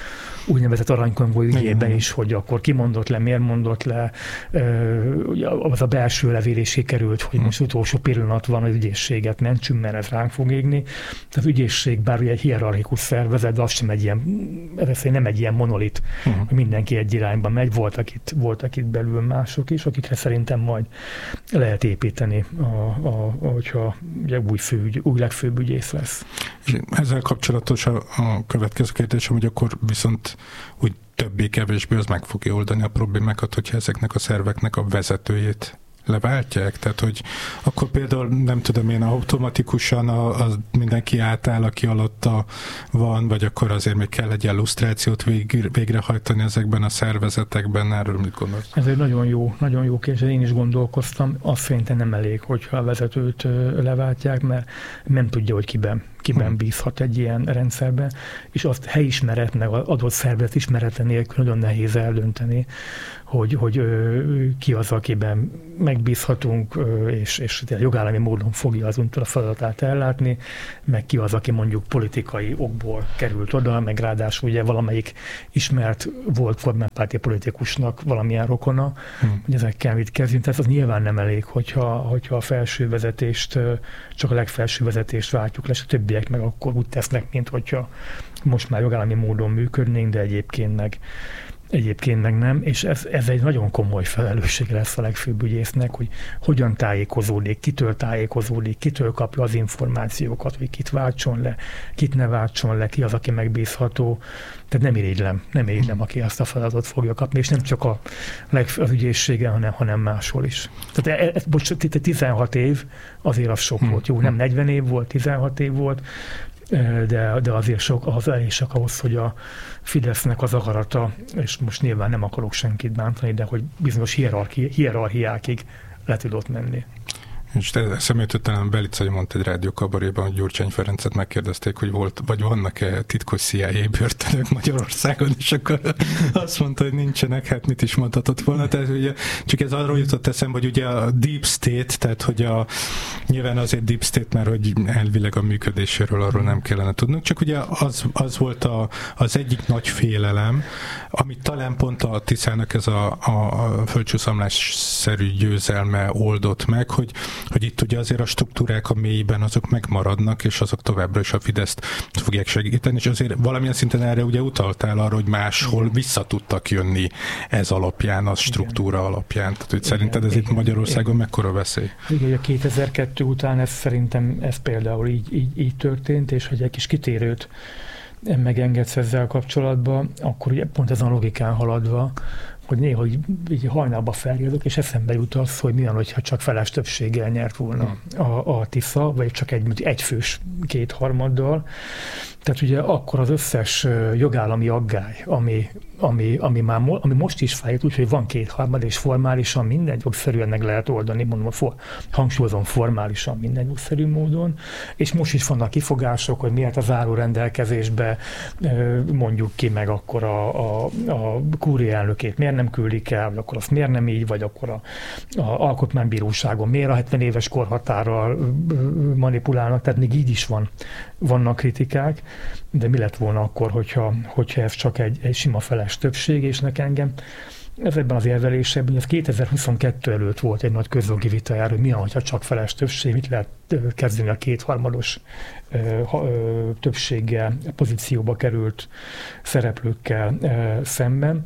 Speaker 1: úgynevezett Aranykonvoj ügyében is, hogy akkor ki mondott le, miért mondott le, az a belső levél is sikerült, hogy most utolsó pillanat van, az ügyészséget mentsünk, mert ez ránk fog égni. Tehát az ügyészség bár ugye egy hierarchikus szervezet, de az sem egy ilyen, nem egy ilyen monolit, hogy mindenki egy irányba megy, voltak itt belül mások is, akikre szerintem majd lehet építeni, hogyha ugye új legfőbb ügyész lesz.
Speaker 2: És ezzel kapcsolatos a következő kérdésem, hogy akkor viszont úgy többé-kevésbé az meg fogja oldani a problémákat, hogyha ezeknek a szerveknek a vezetőjét leváltják? Tehát, hogy akkor például nem tudom én, automatikusan mindenki átáll, aki alatta van, vagy akkor azért még kell egy illusztrációt végrehajtani ezekben a szervezetekben, erről mit gondolsz?
Speaker 1: Ez egy nagyon jó kérdés, én is gondolkoztam, azt szerintem nem elég, hogyha a vezetőt leváltják, mert nem tudja, hogy kiben bízhat egy ilyen rendszerben, és azt helyismeret, meg adott szervezet ismerete nélkül nagyon nehéz eldönteni, hogy ki az, akiben megbízhatunk, és jogállami módon fogja azontól a feladatát ellátni, meg ki az, aki mondjuk politikai okból került oda, meg ráadásul ugye valamelyik ismert volt kormánypárti politikusnak valamilyen rokona, hogy ezekkel mit kezdjünk. Tehát az nyilván nem elég, hogyha a felső vezetést, csak a legfelső vezetést váltjuk le, és a többiek meg akkor úgy tesznek, mint hogyha most már jogállami módon működnénk, de egyébként meg nem, és ez egy nagyon komoly felelősség lesz a legfőbb ügyésznek, hogy hogyan tájékozódik, kitől kapja az információkat, hogy kit váltson le, kit ne váltson le, ki az, aki megbízható. Tehát nem irigylem, aki ezt a feladatot fogja kapni, és nem csak az ügyészségen, hanem máshol is. Tehát 16 év azért az sok volt. Jó, nem 40 év volt, 16 év volt, de azért elég sok ahhoz, hogy a Fidesznek az akarata, és most nyilván nem akarok senkit bántani, de hogy bizonyos hierarchiákig le tudott menni.
Speaker 2: És eszembe jutott, talán Belicai mondta egy rádiókabaréban, hogy Gyurcsány Ferencet megkérdezték, hogy vagy vannak-e titkos CIA börtönök Magyarországon, és akkor azt mondta, hogy nincsenek, hát mit is mondhatott volna. Tehát ugye, csak ez arról jutott eszembe, hogy ugye a Deep State, tehát hogy nyilván azért Deep State, mert hogy elvileg a működéséről arról nem kellene tudnunk, csak ugye az volt az egyik nagy félelem, amit talán pont a Tiszának ez a földcsúszamlás-szerű győzelme oldott meg, hogy itt ugye azért a struktúrák a mélyben azok megmaradnak, és azok továbbra is a Fideszt fogják segíteni, és azért valamilyen szinten erre ugye utaltál arra, hogy máshol vissza tudtak jönni ez alapján, a struktúra alapján. Tehát, hogy szerinted ez itt Magyarországon mekkora veszély?
Speaker 1: Igen, a 2002 után szerintem ez például így történt, és hogy egy kis kitérőt megengedsz ezzel kapcsolatban, akkor ugye pont ezen a logikán haladva, hogy néha így hajnalba feljövök, és eszembe jut az, hogy milyen, hogyha csak feles többséggel nyert volna a Tisza, vagy csak egy fős kétharmaddal. Tehát ugye akkor az összes jogállami aggály, ami most is fájt, úgyhogy van kétharmad, és formálisan minden jogszerűen meg lehet oldani, hangsúlyozom formálisan minden jogszerű módon, és most is vannak kifogások, hogy miért a záró rendelkezésbe mondjuk ki meg akkor a kúria elnökét miért nem küldik el, vagy akkor azt miért nem így, vagy akkor a alkotmánybíróságon miért a 70 éves korhatárral manipulálnak, tehát még így is vannak kritikák, de mi lett volna akkor, hogyha ez csak egy sima feles többség, és engem ez ebben az érvelésében, hogy az 2022 előtt volt egy nagy közjogi vita erről, hogy mi van, hogyha csak feles többség, mit lehet kezdeni a kétharmados többséggel, pozícióba került szereplőkkel szemben.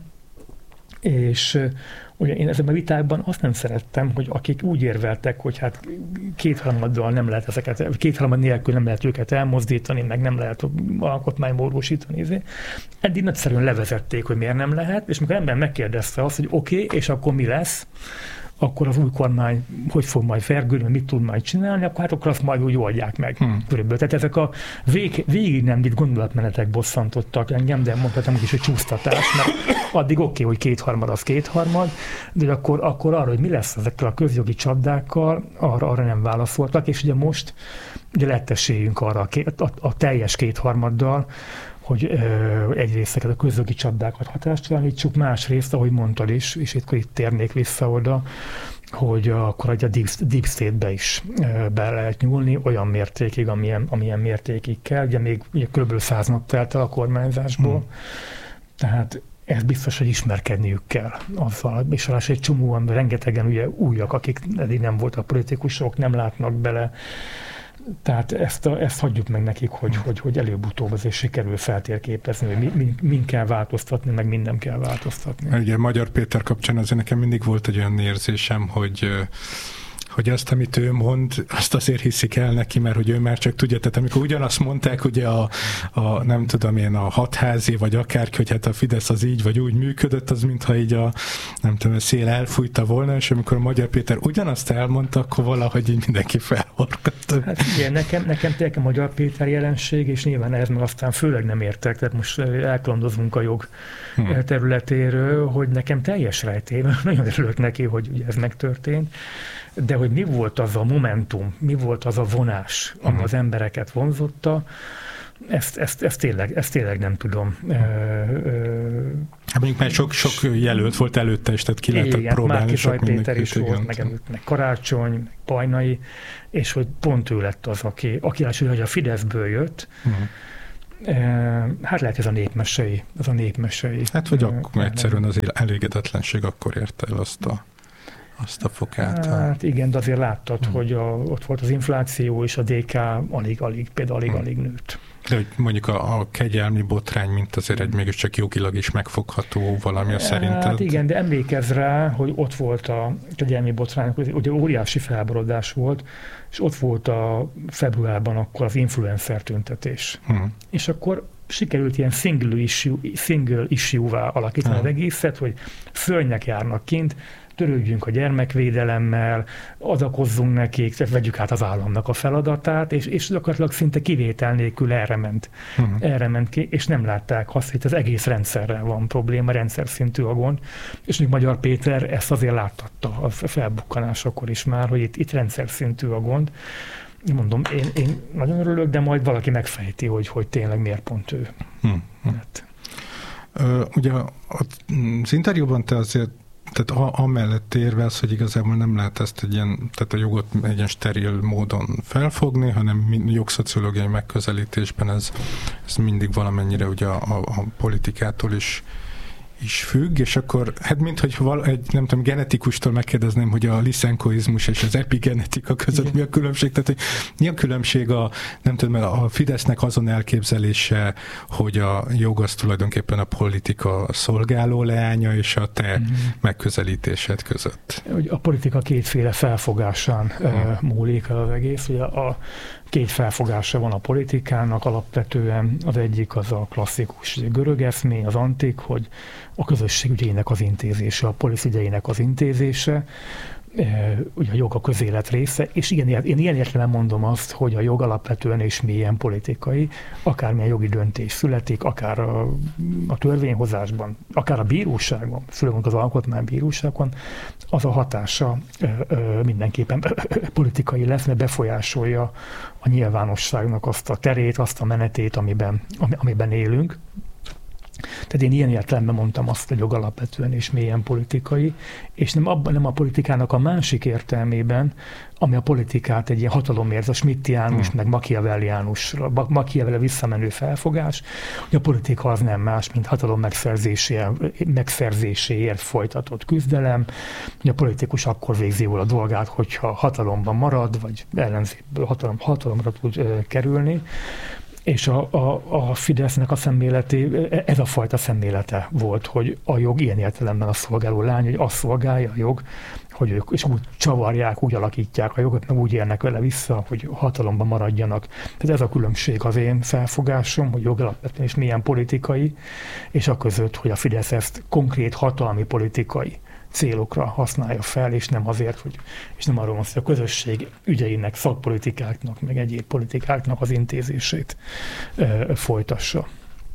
Speaker 1: És ugye én ezekben a vitákban azt nem szerettem, hogy akik úgy érveltek, hogy hát kétharmaddal nem lehet kétharmad nélkül nem lehet őket elmozdítani, meg nem lehet alkotmánymódosítani. Eddig nagyszerűen levezették, hogy miért nem lehet, és amikor ember megkérdezte azt, hogy oké, és akkor mi lesz, akkor az új kormány hogy fog majd vergődni, mit tud majd csinálni, akkor azt majd úgy oldják meg. Körülbelül. Tehát ezek a végig nem vitt gondolatmenetek bosszantottak engem, de mondhatom is, hogy csúsztatás, mert addig oké, hogy kétharmad az kétharmad, de akkor arra, hogy mi lesz ezekkel a közjogi csapdákkal, arra nem válaszoltak, és ugye most ugye lett esélyünk arra a teljes kétharmaddal, hogy egyrészt a közjogi csapdákat hatástalanítsuk, másrészt, ahogy mondtad is, és itt térnék vissza oda, hogy akkor a Deep State-be is be lehet nyúlni olyan mértékig, amilyen mértékig kell. Ugye még kb. 100 nap telt el a kormányzásból, Tehát ez biztos, hogy ismerkedniük kell azzal, és rá egy csomóan, rengetegen ugye újak, akik eddig nem voltak politikusok, nem látnak bele. Tehát ezt hagyjuk meg nekik, hogy előbb-utóbb azért sikerül feltérképezni, hogy min kell változtatni, meg min nem kell változtatni.
Speaker 2: Ugye Magyar Péter kapcsán azért nekem mindig volt egy olyan érzésem, hogy azt, amit ő mond, azt azért hiszik el neki, mert hogy ő már csak tudja, tehát amikor ugyanazt mondták, ugye nem tudom én, a hatházi, vagy akárki, hogy hát a Fidesz az így vagy úgy működött, az mintha így a szél elfújta volna, és amikor a Magyar Péter ugyanazt elmondta, akkor valahogy így mindenki felhorkadt.
Speaker 1: Hát igen, nekem tényleg a Magyar Péter jelenség, és nyilván ez meg aztán főleg nem értek, tehát most elkalandozunk a jog területéről, hogy nekem teljes rejtély, nagyon örülök neki, hogy ugye ez megtörtént, de hogy mi volt az a momentum, mi volt az a vonás, ami az embereket vonzotta, ezt tényleg nem tudom.
Speaker 2: Hát mondjuk már sok jelölt volt előtte, és tehát ki lehetett próbálni.
Speaker 1: Márki Zaj Péter is volt, meg Karácsony, meg Pajnai, és hogy pont ő lett az, aki hogy a Fideszből jött, hát lehet ez a népmesei.
Speaker 2: Hát vagy akkor egyszerűen az elégedetlenség akkor érte el azt a fokát.
Speaker 1: Hát igen, de azért láttad, hogy ott volt az infláció, és a DK alig nőtt.
Speaker 2: De hogy mondjuk a kegyelmi botrány, mint azért egy mégiscsak jogilag is megfogható valami szerinted?
Speaker 1: Hát igen, de emlékezz rá, hogy ott volt a kegyelmi botrány, ugye óriási felborodás volt, és ott volt a februárban akkor az influencer tüntetés. És akkor sikerült ilyen single issue-vá alakítani az egészet, hogy szörnyek járnak kint, törődjünk a gyermekvédelemmel, adakozzunk nekik, vegyük át az államnak a feladatát, és gyakorlatilag szinte kivétel nélkül erre ment ki, és nem látták azt, hogy az egész rendszerrel van probléma, rendszer szintű a gond, és még Magyar Péter ezt azért láttatta a felbukkanásakor is már, hogy itt rendszer szintű a gond. Mondom, én nagyon örülök, de majd valaki megfejti, hogy tényleg miért pont ő.
Speaker 2: Ugye az interjúban te azért tehát amellett érvelsz, hogy igazából nem lehet ezt tehát a jogot egy ilyen steril módon felfogni, hanem jogszociológiai megközelítésben ez mindig valamennyire ugye a politikától is függ, és akkor, hát minthogy nem tudom, genetikustól megkérdezném, hogy a liszenkoizmus és az epigenetika között mi a különbség, tehát hogy mi a különbség nem tudom, a Fidesznek azon elképzelése, hogy a jog az tulajdonképpen a politika szolgáló leánya, és a te megközelítésed között.
Speaker 1: A politika kétféle felfogásán múlik az egész, ugye a két felfogása van a politikának, alapvetően az egyik az a klasszikus görög eszmény, az antik, hogy a közösség ügyeinek az intézése, a polisz ügyeinek az intézése, ugye a jog a közélet része, és én ilyen értelemben mondom azt, hogy a jog alapvetően és mélyen politikai, akármilyen jogi döntés születik, akár a törvényhozásban, akár a bíróságon, főleg az alkotmánybíróságon, az a hatása mindenképpen politikai lesz, mert befolyásolja a nyilvánosságnak azt a terét, azt a menetét, amiben élünk. Tehát én ilyen értelemben mondtam azt, hogy jog alapvetően és mélyen politikai, és nem a politikának a másik értelmében, ami a politikát egy ilyen hatalomérz, a schmittiánus, meg Machiavelli visszamenő felfogás, hogy a politika az nem más, mint hatalom megszerzéséért folytatott küzdelem, hogy a politikus akkor végzi jól a dolgát, hogyha hatalomban marad, vagy ellenzékből hatalomra tud kerülni. És a Fidesznek a szemléleti, ez a fajta szemlélete volt, hogy a jog ilyen értelemben a szolgáló lány, hogy azt szolgálja a jog, hogy ők és úgy csavarják, úgy alakítják a jogot, meg úgy érnek vele vissza, hogy hatalomban maradjanak. Tehát ez a különbség az én felfogásom, hogy jog alapvetően és milyen politikai, és a között, hogy a Fidesz ezt konkrét hatalmi politikai célokra használja fel, és nem azért, és nem arról van, hogy a közösség ügyeinek, szakpolitikáknak, meg egyéb politikáknak az intézését folytassa.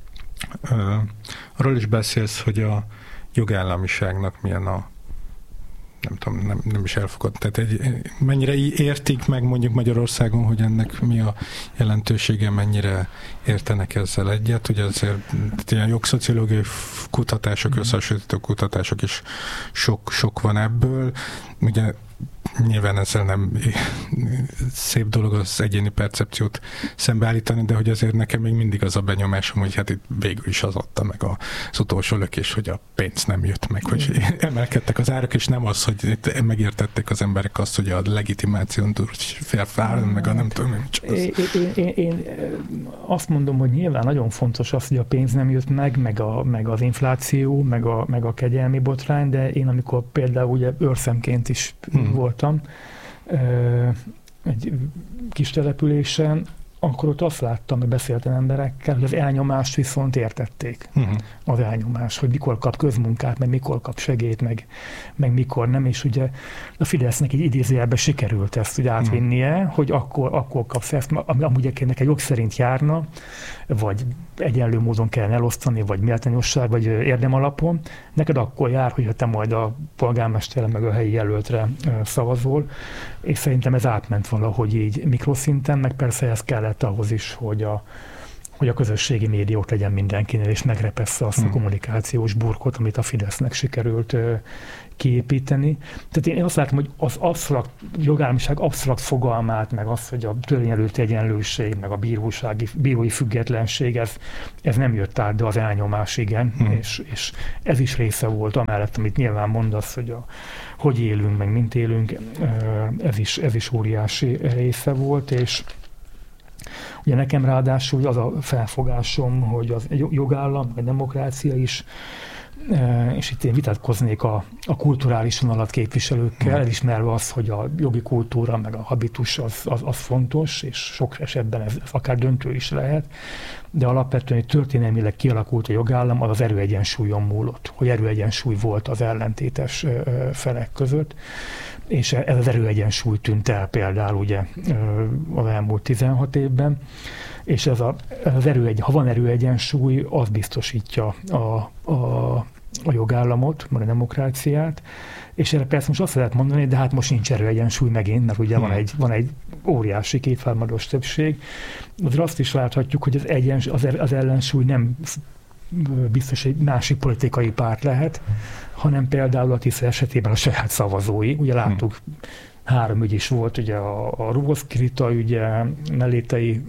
Speaker 2: Arról is beszélsz, hogy a jogállamiságnak milyen nem tudom, nem is elfogad. Tehát mennyire értik meg mondjuk Magyarországon, hogy ennek mi a jelentősége, mennyire értenek ezzel egyet. Ugye azért ilyen jogszociológiai kutatások, összehasonlító kutatások is sok van ebből. Ugye nyilván ezzel nem szép dolog az egyéni percepciót szembeállítani, de hogy azért nekem még mindig az a benyomásom, hogy hát itt végül is az adta meg az utolsó lökés, hogy a pénz nem jött meg, hogy emelkedtek az árak, és nem az, hogy itt megértették az emberek azt, hogy a legitimáción felfáll, meg a nem tudom, csak az.
Speaker 1: Én azt mondom, hogy nyilván nagyon fontos az, hogy a pénz nem jött meg az infláció, meg a kegyelmi botrány, de én amikor például ugye őrszemként is voltam egy kis településen, akkor ott azt láttam, hogy beszéltem emberekkel, hogy az elnyomást viszont értették. Az elnyomás, hogy mikor kap közmunkát, meg mikor kap segélyt, meg mikor nem, és ugye a Fidesznek egy idézőjelben sikerült ezt ugye átvinnie, hogy akkor kapsz ezt, amúgy egy jog szerint járna, vagy egyenlő módon kell elosztani, vagy méltányosság, vagy érdemalapon. Neked akkor jár, hogyha te majd a polgármesterre, meg a helyi jelöltre szavazol, és szerintem ez átment valahogy így mikroszinten, meg persze ez kellett ahhoz is, hogy a közösségi médiót legyen mindenkinél, és megrepessze azt a kommunikációs burkot, amit a Fidesznek sikerült kiépíteni. Tehát én azt látom, hogy az absztrakt, jogállamiság absztrakt fogalmát, meg az, hogy a törvény előtti egyenlőség, meg a bírói függetlenség, ez nem jött át, de az elnyomás igen, és ez is része volt amellett, amit nyilván mondasz, hogy hogy élünk, meg mint élünk, ez is óriási része volt, és ugye nekem ráadásul az a felfogásom, hogy az jogállam, a demokrácia is, és itt én vitatkoznék a kulturális vonalat képviselőkkel, elismerve azt, hogy a jogi kultúra, meg a habitus az fontos, és sok esetben ez akár döntő is lehet, de alapvetően történelmileg kialakult a jogállam, az erőegyensúlyon múlott, hogy erőegyensúly volt az ellentétes felek között, és ez az erőegyensúly tűnt el például ugye az elmúlt 16 évben, és ha van erőegyensúly, az biztosítja a jogállamot, meg a demokráciát, és erre persze most azt lehet mondani, de hát most nincs erőegyensúly megint, mert ugye van egy óriási kétharmados többség. Azért azt is láthatjuk, hogy az ellensúly nem biztos egy másik politikai párt lehet, hanem például a Tisza esetében a saját szavazói. Ugye láttuk, 3 ügy is volt, ugye a Ruboszki Rita ügye, Mellétei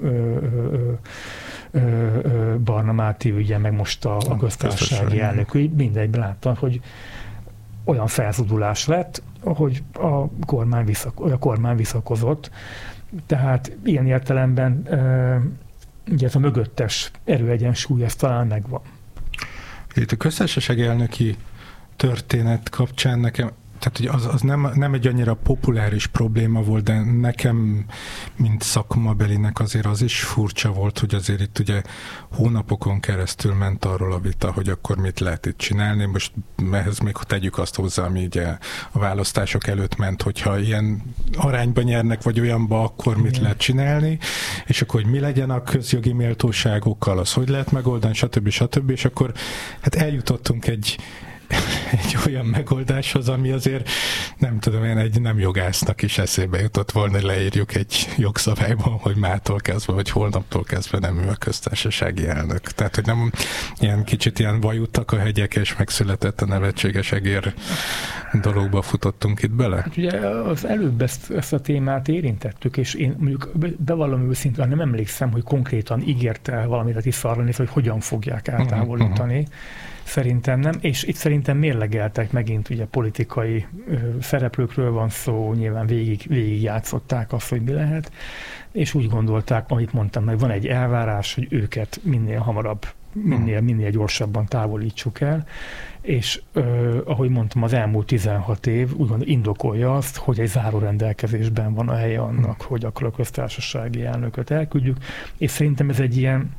Speaker 1: Barna Máté ügye, meg most a köztársasági elnök ügy. Mindegyben láttam, hogy olyan felzudulás lett, hogy a kormány visszakozott. Tehát ilyen értelemben ugye ez a mögöttes erőegyensúly, ez talán megvan.
Speaker 2: Itt a köztársasági elnöki történet kapcsán nekem, tehát hogy az nem egy annyira populáris probléma volt, de nekem, mint szakmabelinek azért az is furcsa volt, hogy azért itt ugye hónapokon keresztül ment arról a vita, hogy akkor mit lehet itt csinálni. Most ehhez még tegyük azt hozzá, ami ugye a választások előtt ment, hogyha ilyen arányban nyernek, vagy olyanba, akkor mit lehet csinálni, és akkor hogy mi legyen a közjogi méltóságokkal, az hogy lehet megoldani, stb. És akkor hát eljutottunk egy olyan megoldáshoz, ami azért nem tudom, én egy nem jogásznak is eszébe jutott volna, hogy leírjuk egy jogszabályban, hogy mától kezdve, vagy holnaptól kezdve nem ő a köztársasági elnök. Tehát, hogy nem ilyen kicsit ilyen vajuttak a hegyek, és megszületett a nevetséges egér dologba futottunk itt bele?
Speaker 1: Hát ugye az előbb ezt a témát érintettük, és én mondjuk bevallom őszintén, nem emlékszem, hogy konkrétan ígérte valamit a Tisza arra nézve, hogy hogyan fogják eltávolítani. Szerintem nem, és itt szerintem mérlegeltek megint, ugye politikai szereplőkről van szó, nyilván végig játszották azt, hogy mi lehet, és úgy gondolták, amit mondtam, hogy van egy elvárás, hogy őket minél hamarabb, minél gyorsabban távolítsuk el, és ahogy mondtam, az elmúlt 16 év úgy indokolja azt, hogy egy zárórendelkezésben van a helye annak, hogy akkor a köztársasági elnököt elküldjük, és szerintem ez egy ilyen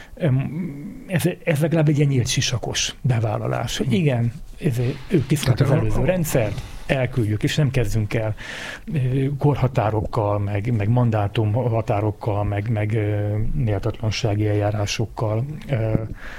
Speaker 1: ez legalább egy ilyen nyílt sisakos bevállalás. Igen, ők tisztelt az előző rendszert, elküldjük, és nem kezdünk el korhatárokkal, meg mandátumhatárokkal, meg méltatlansági eljárásokkal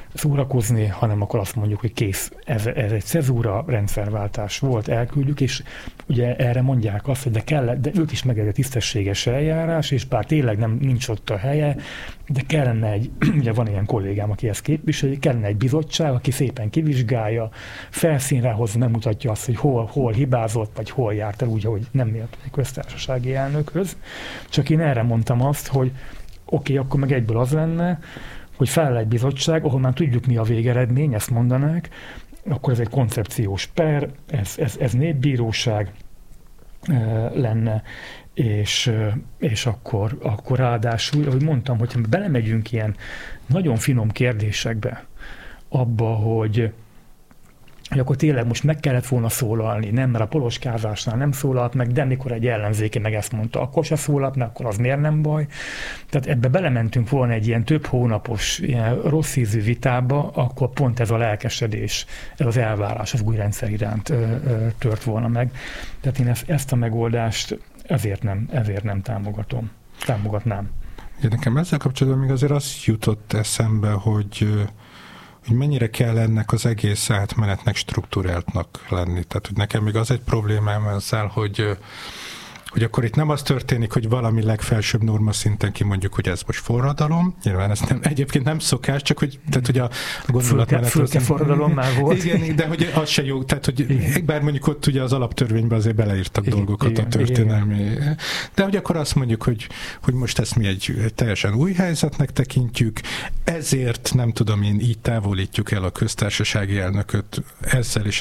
Speaker 1: szórakozni, hanem akkor azt mondjuk, hogy kész, ez egy cezúra, rendszerváltás volt, elküldjük, és ugye erre mondják azt, hogy de ők is meg egy tisztességes eljárás, és bár tényleg nincs ott a helye, de kellene ugye van ilyen kollégám, aki ezt képviseli, kellene egy bizottság, aki szépen kivizsgálja, felszínre hozza, nem mutatja azt, hogy hol hibázott, vagy hol járt el úgy, ahogy nem mért egy köztársasági elnökhöz. Csak én erre mondtam azt, hogy oké, akkor meg egyből az lenne, hogy feláll egy bizottság, ahol már tudjuk, mi a végeredmény, ezt mondanák, akkor ez egy koncepciós per, ez népbíróság lenne, és akkor ráadásul, ahogy mondtam, hogyha belemegyünk ilyen nagyon finom kérdésekbe, abba, hogy akkor tényleg most meg kellett volna szólalni, nem, mert a poloskázásnál nem szólalt meg, de mikor egy ellenzéki meg ezt mondta, akkor se szólalt meg, akkor az miért nem baj. Tehát ebbe belementünk volna egy ilyen több hónapos, ilyen rossz ízű vitába, akkor pont ez a lelkesedés, ez az elvárás az új rendszer iránt tört volna meg. Tehát én ezt a megoldást ezért nem támogatnám.
Speaker 2: Ja, nekem ezzel kapcsolatban még azért az jutott eszembe, hogy mennyire kell ennek az egész átmenetnek struktúráltnak lenni. Tehát, hogy nekem még az egy problémám ezzel, hogy akkor itt nem az történik, hogy valami legfelsőbb norma szinten kimondjuk, hogy ez most forradalom. Nyilván ez egyébként nem szokás, csak hogy, tehát, hogy a gondolatmenet...
Speaker 1: Fülke forradalom már volt.
Speaker 2: Igen, de hogy az se jó, tehát hogy bár mondjuk ott ugye az alaptörvényben azért beleírtak dolgokat a történelmi... De hogy akkor azt mondjuk, hogy most ezt mi egy teljesen új helyzetnek tekintjük, ezért nem tudom én így távolítjuk el a köztársasági elnököt ezzel és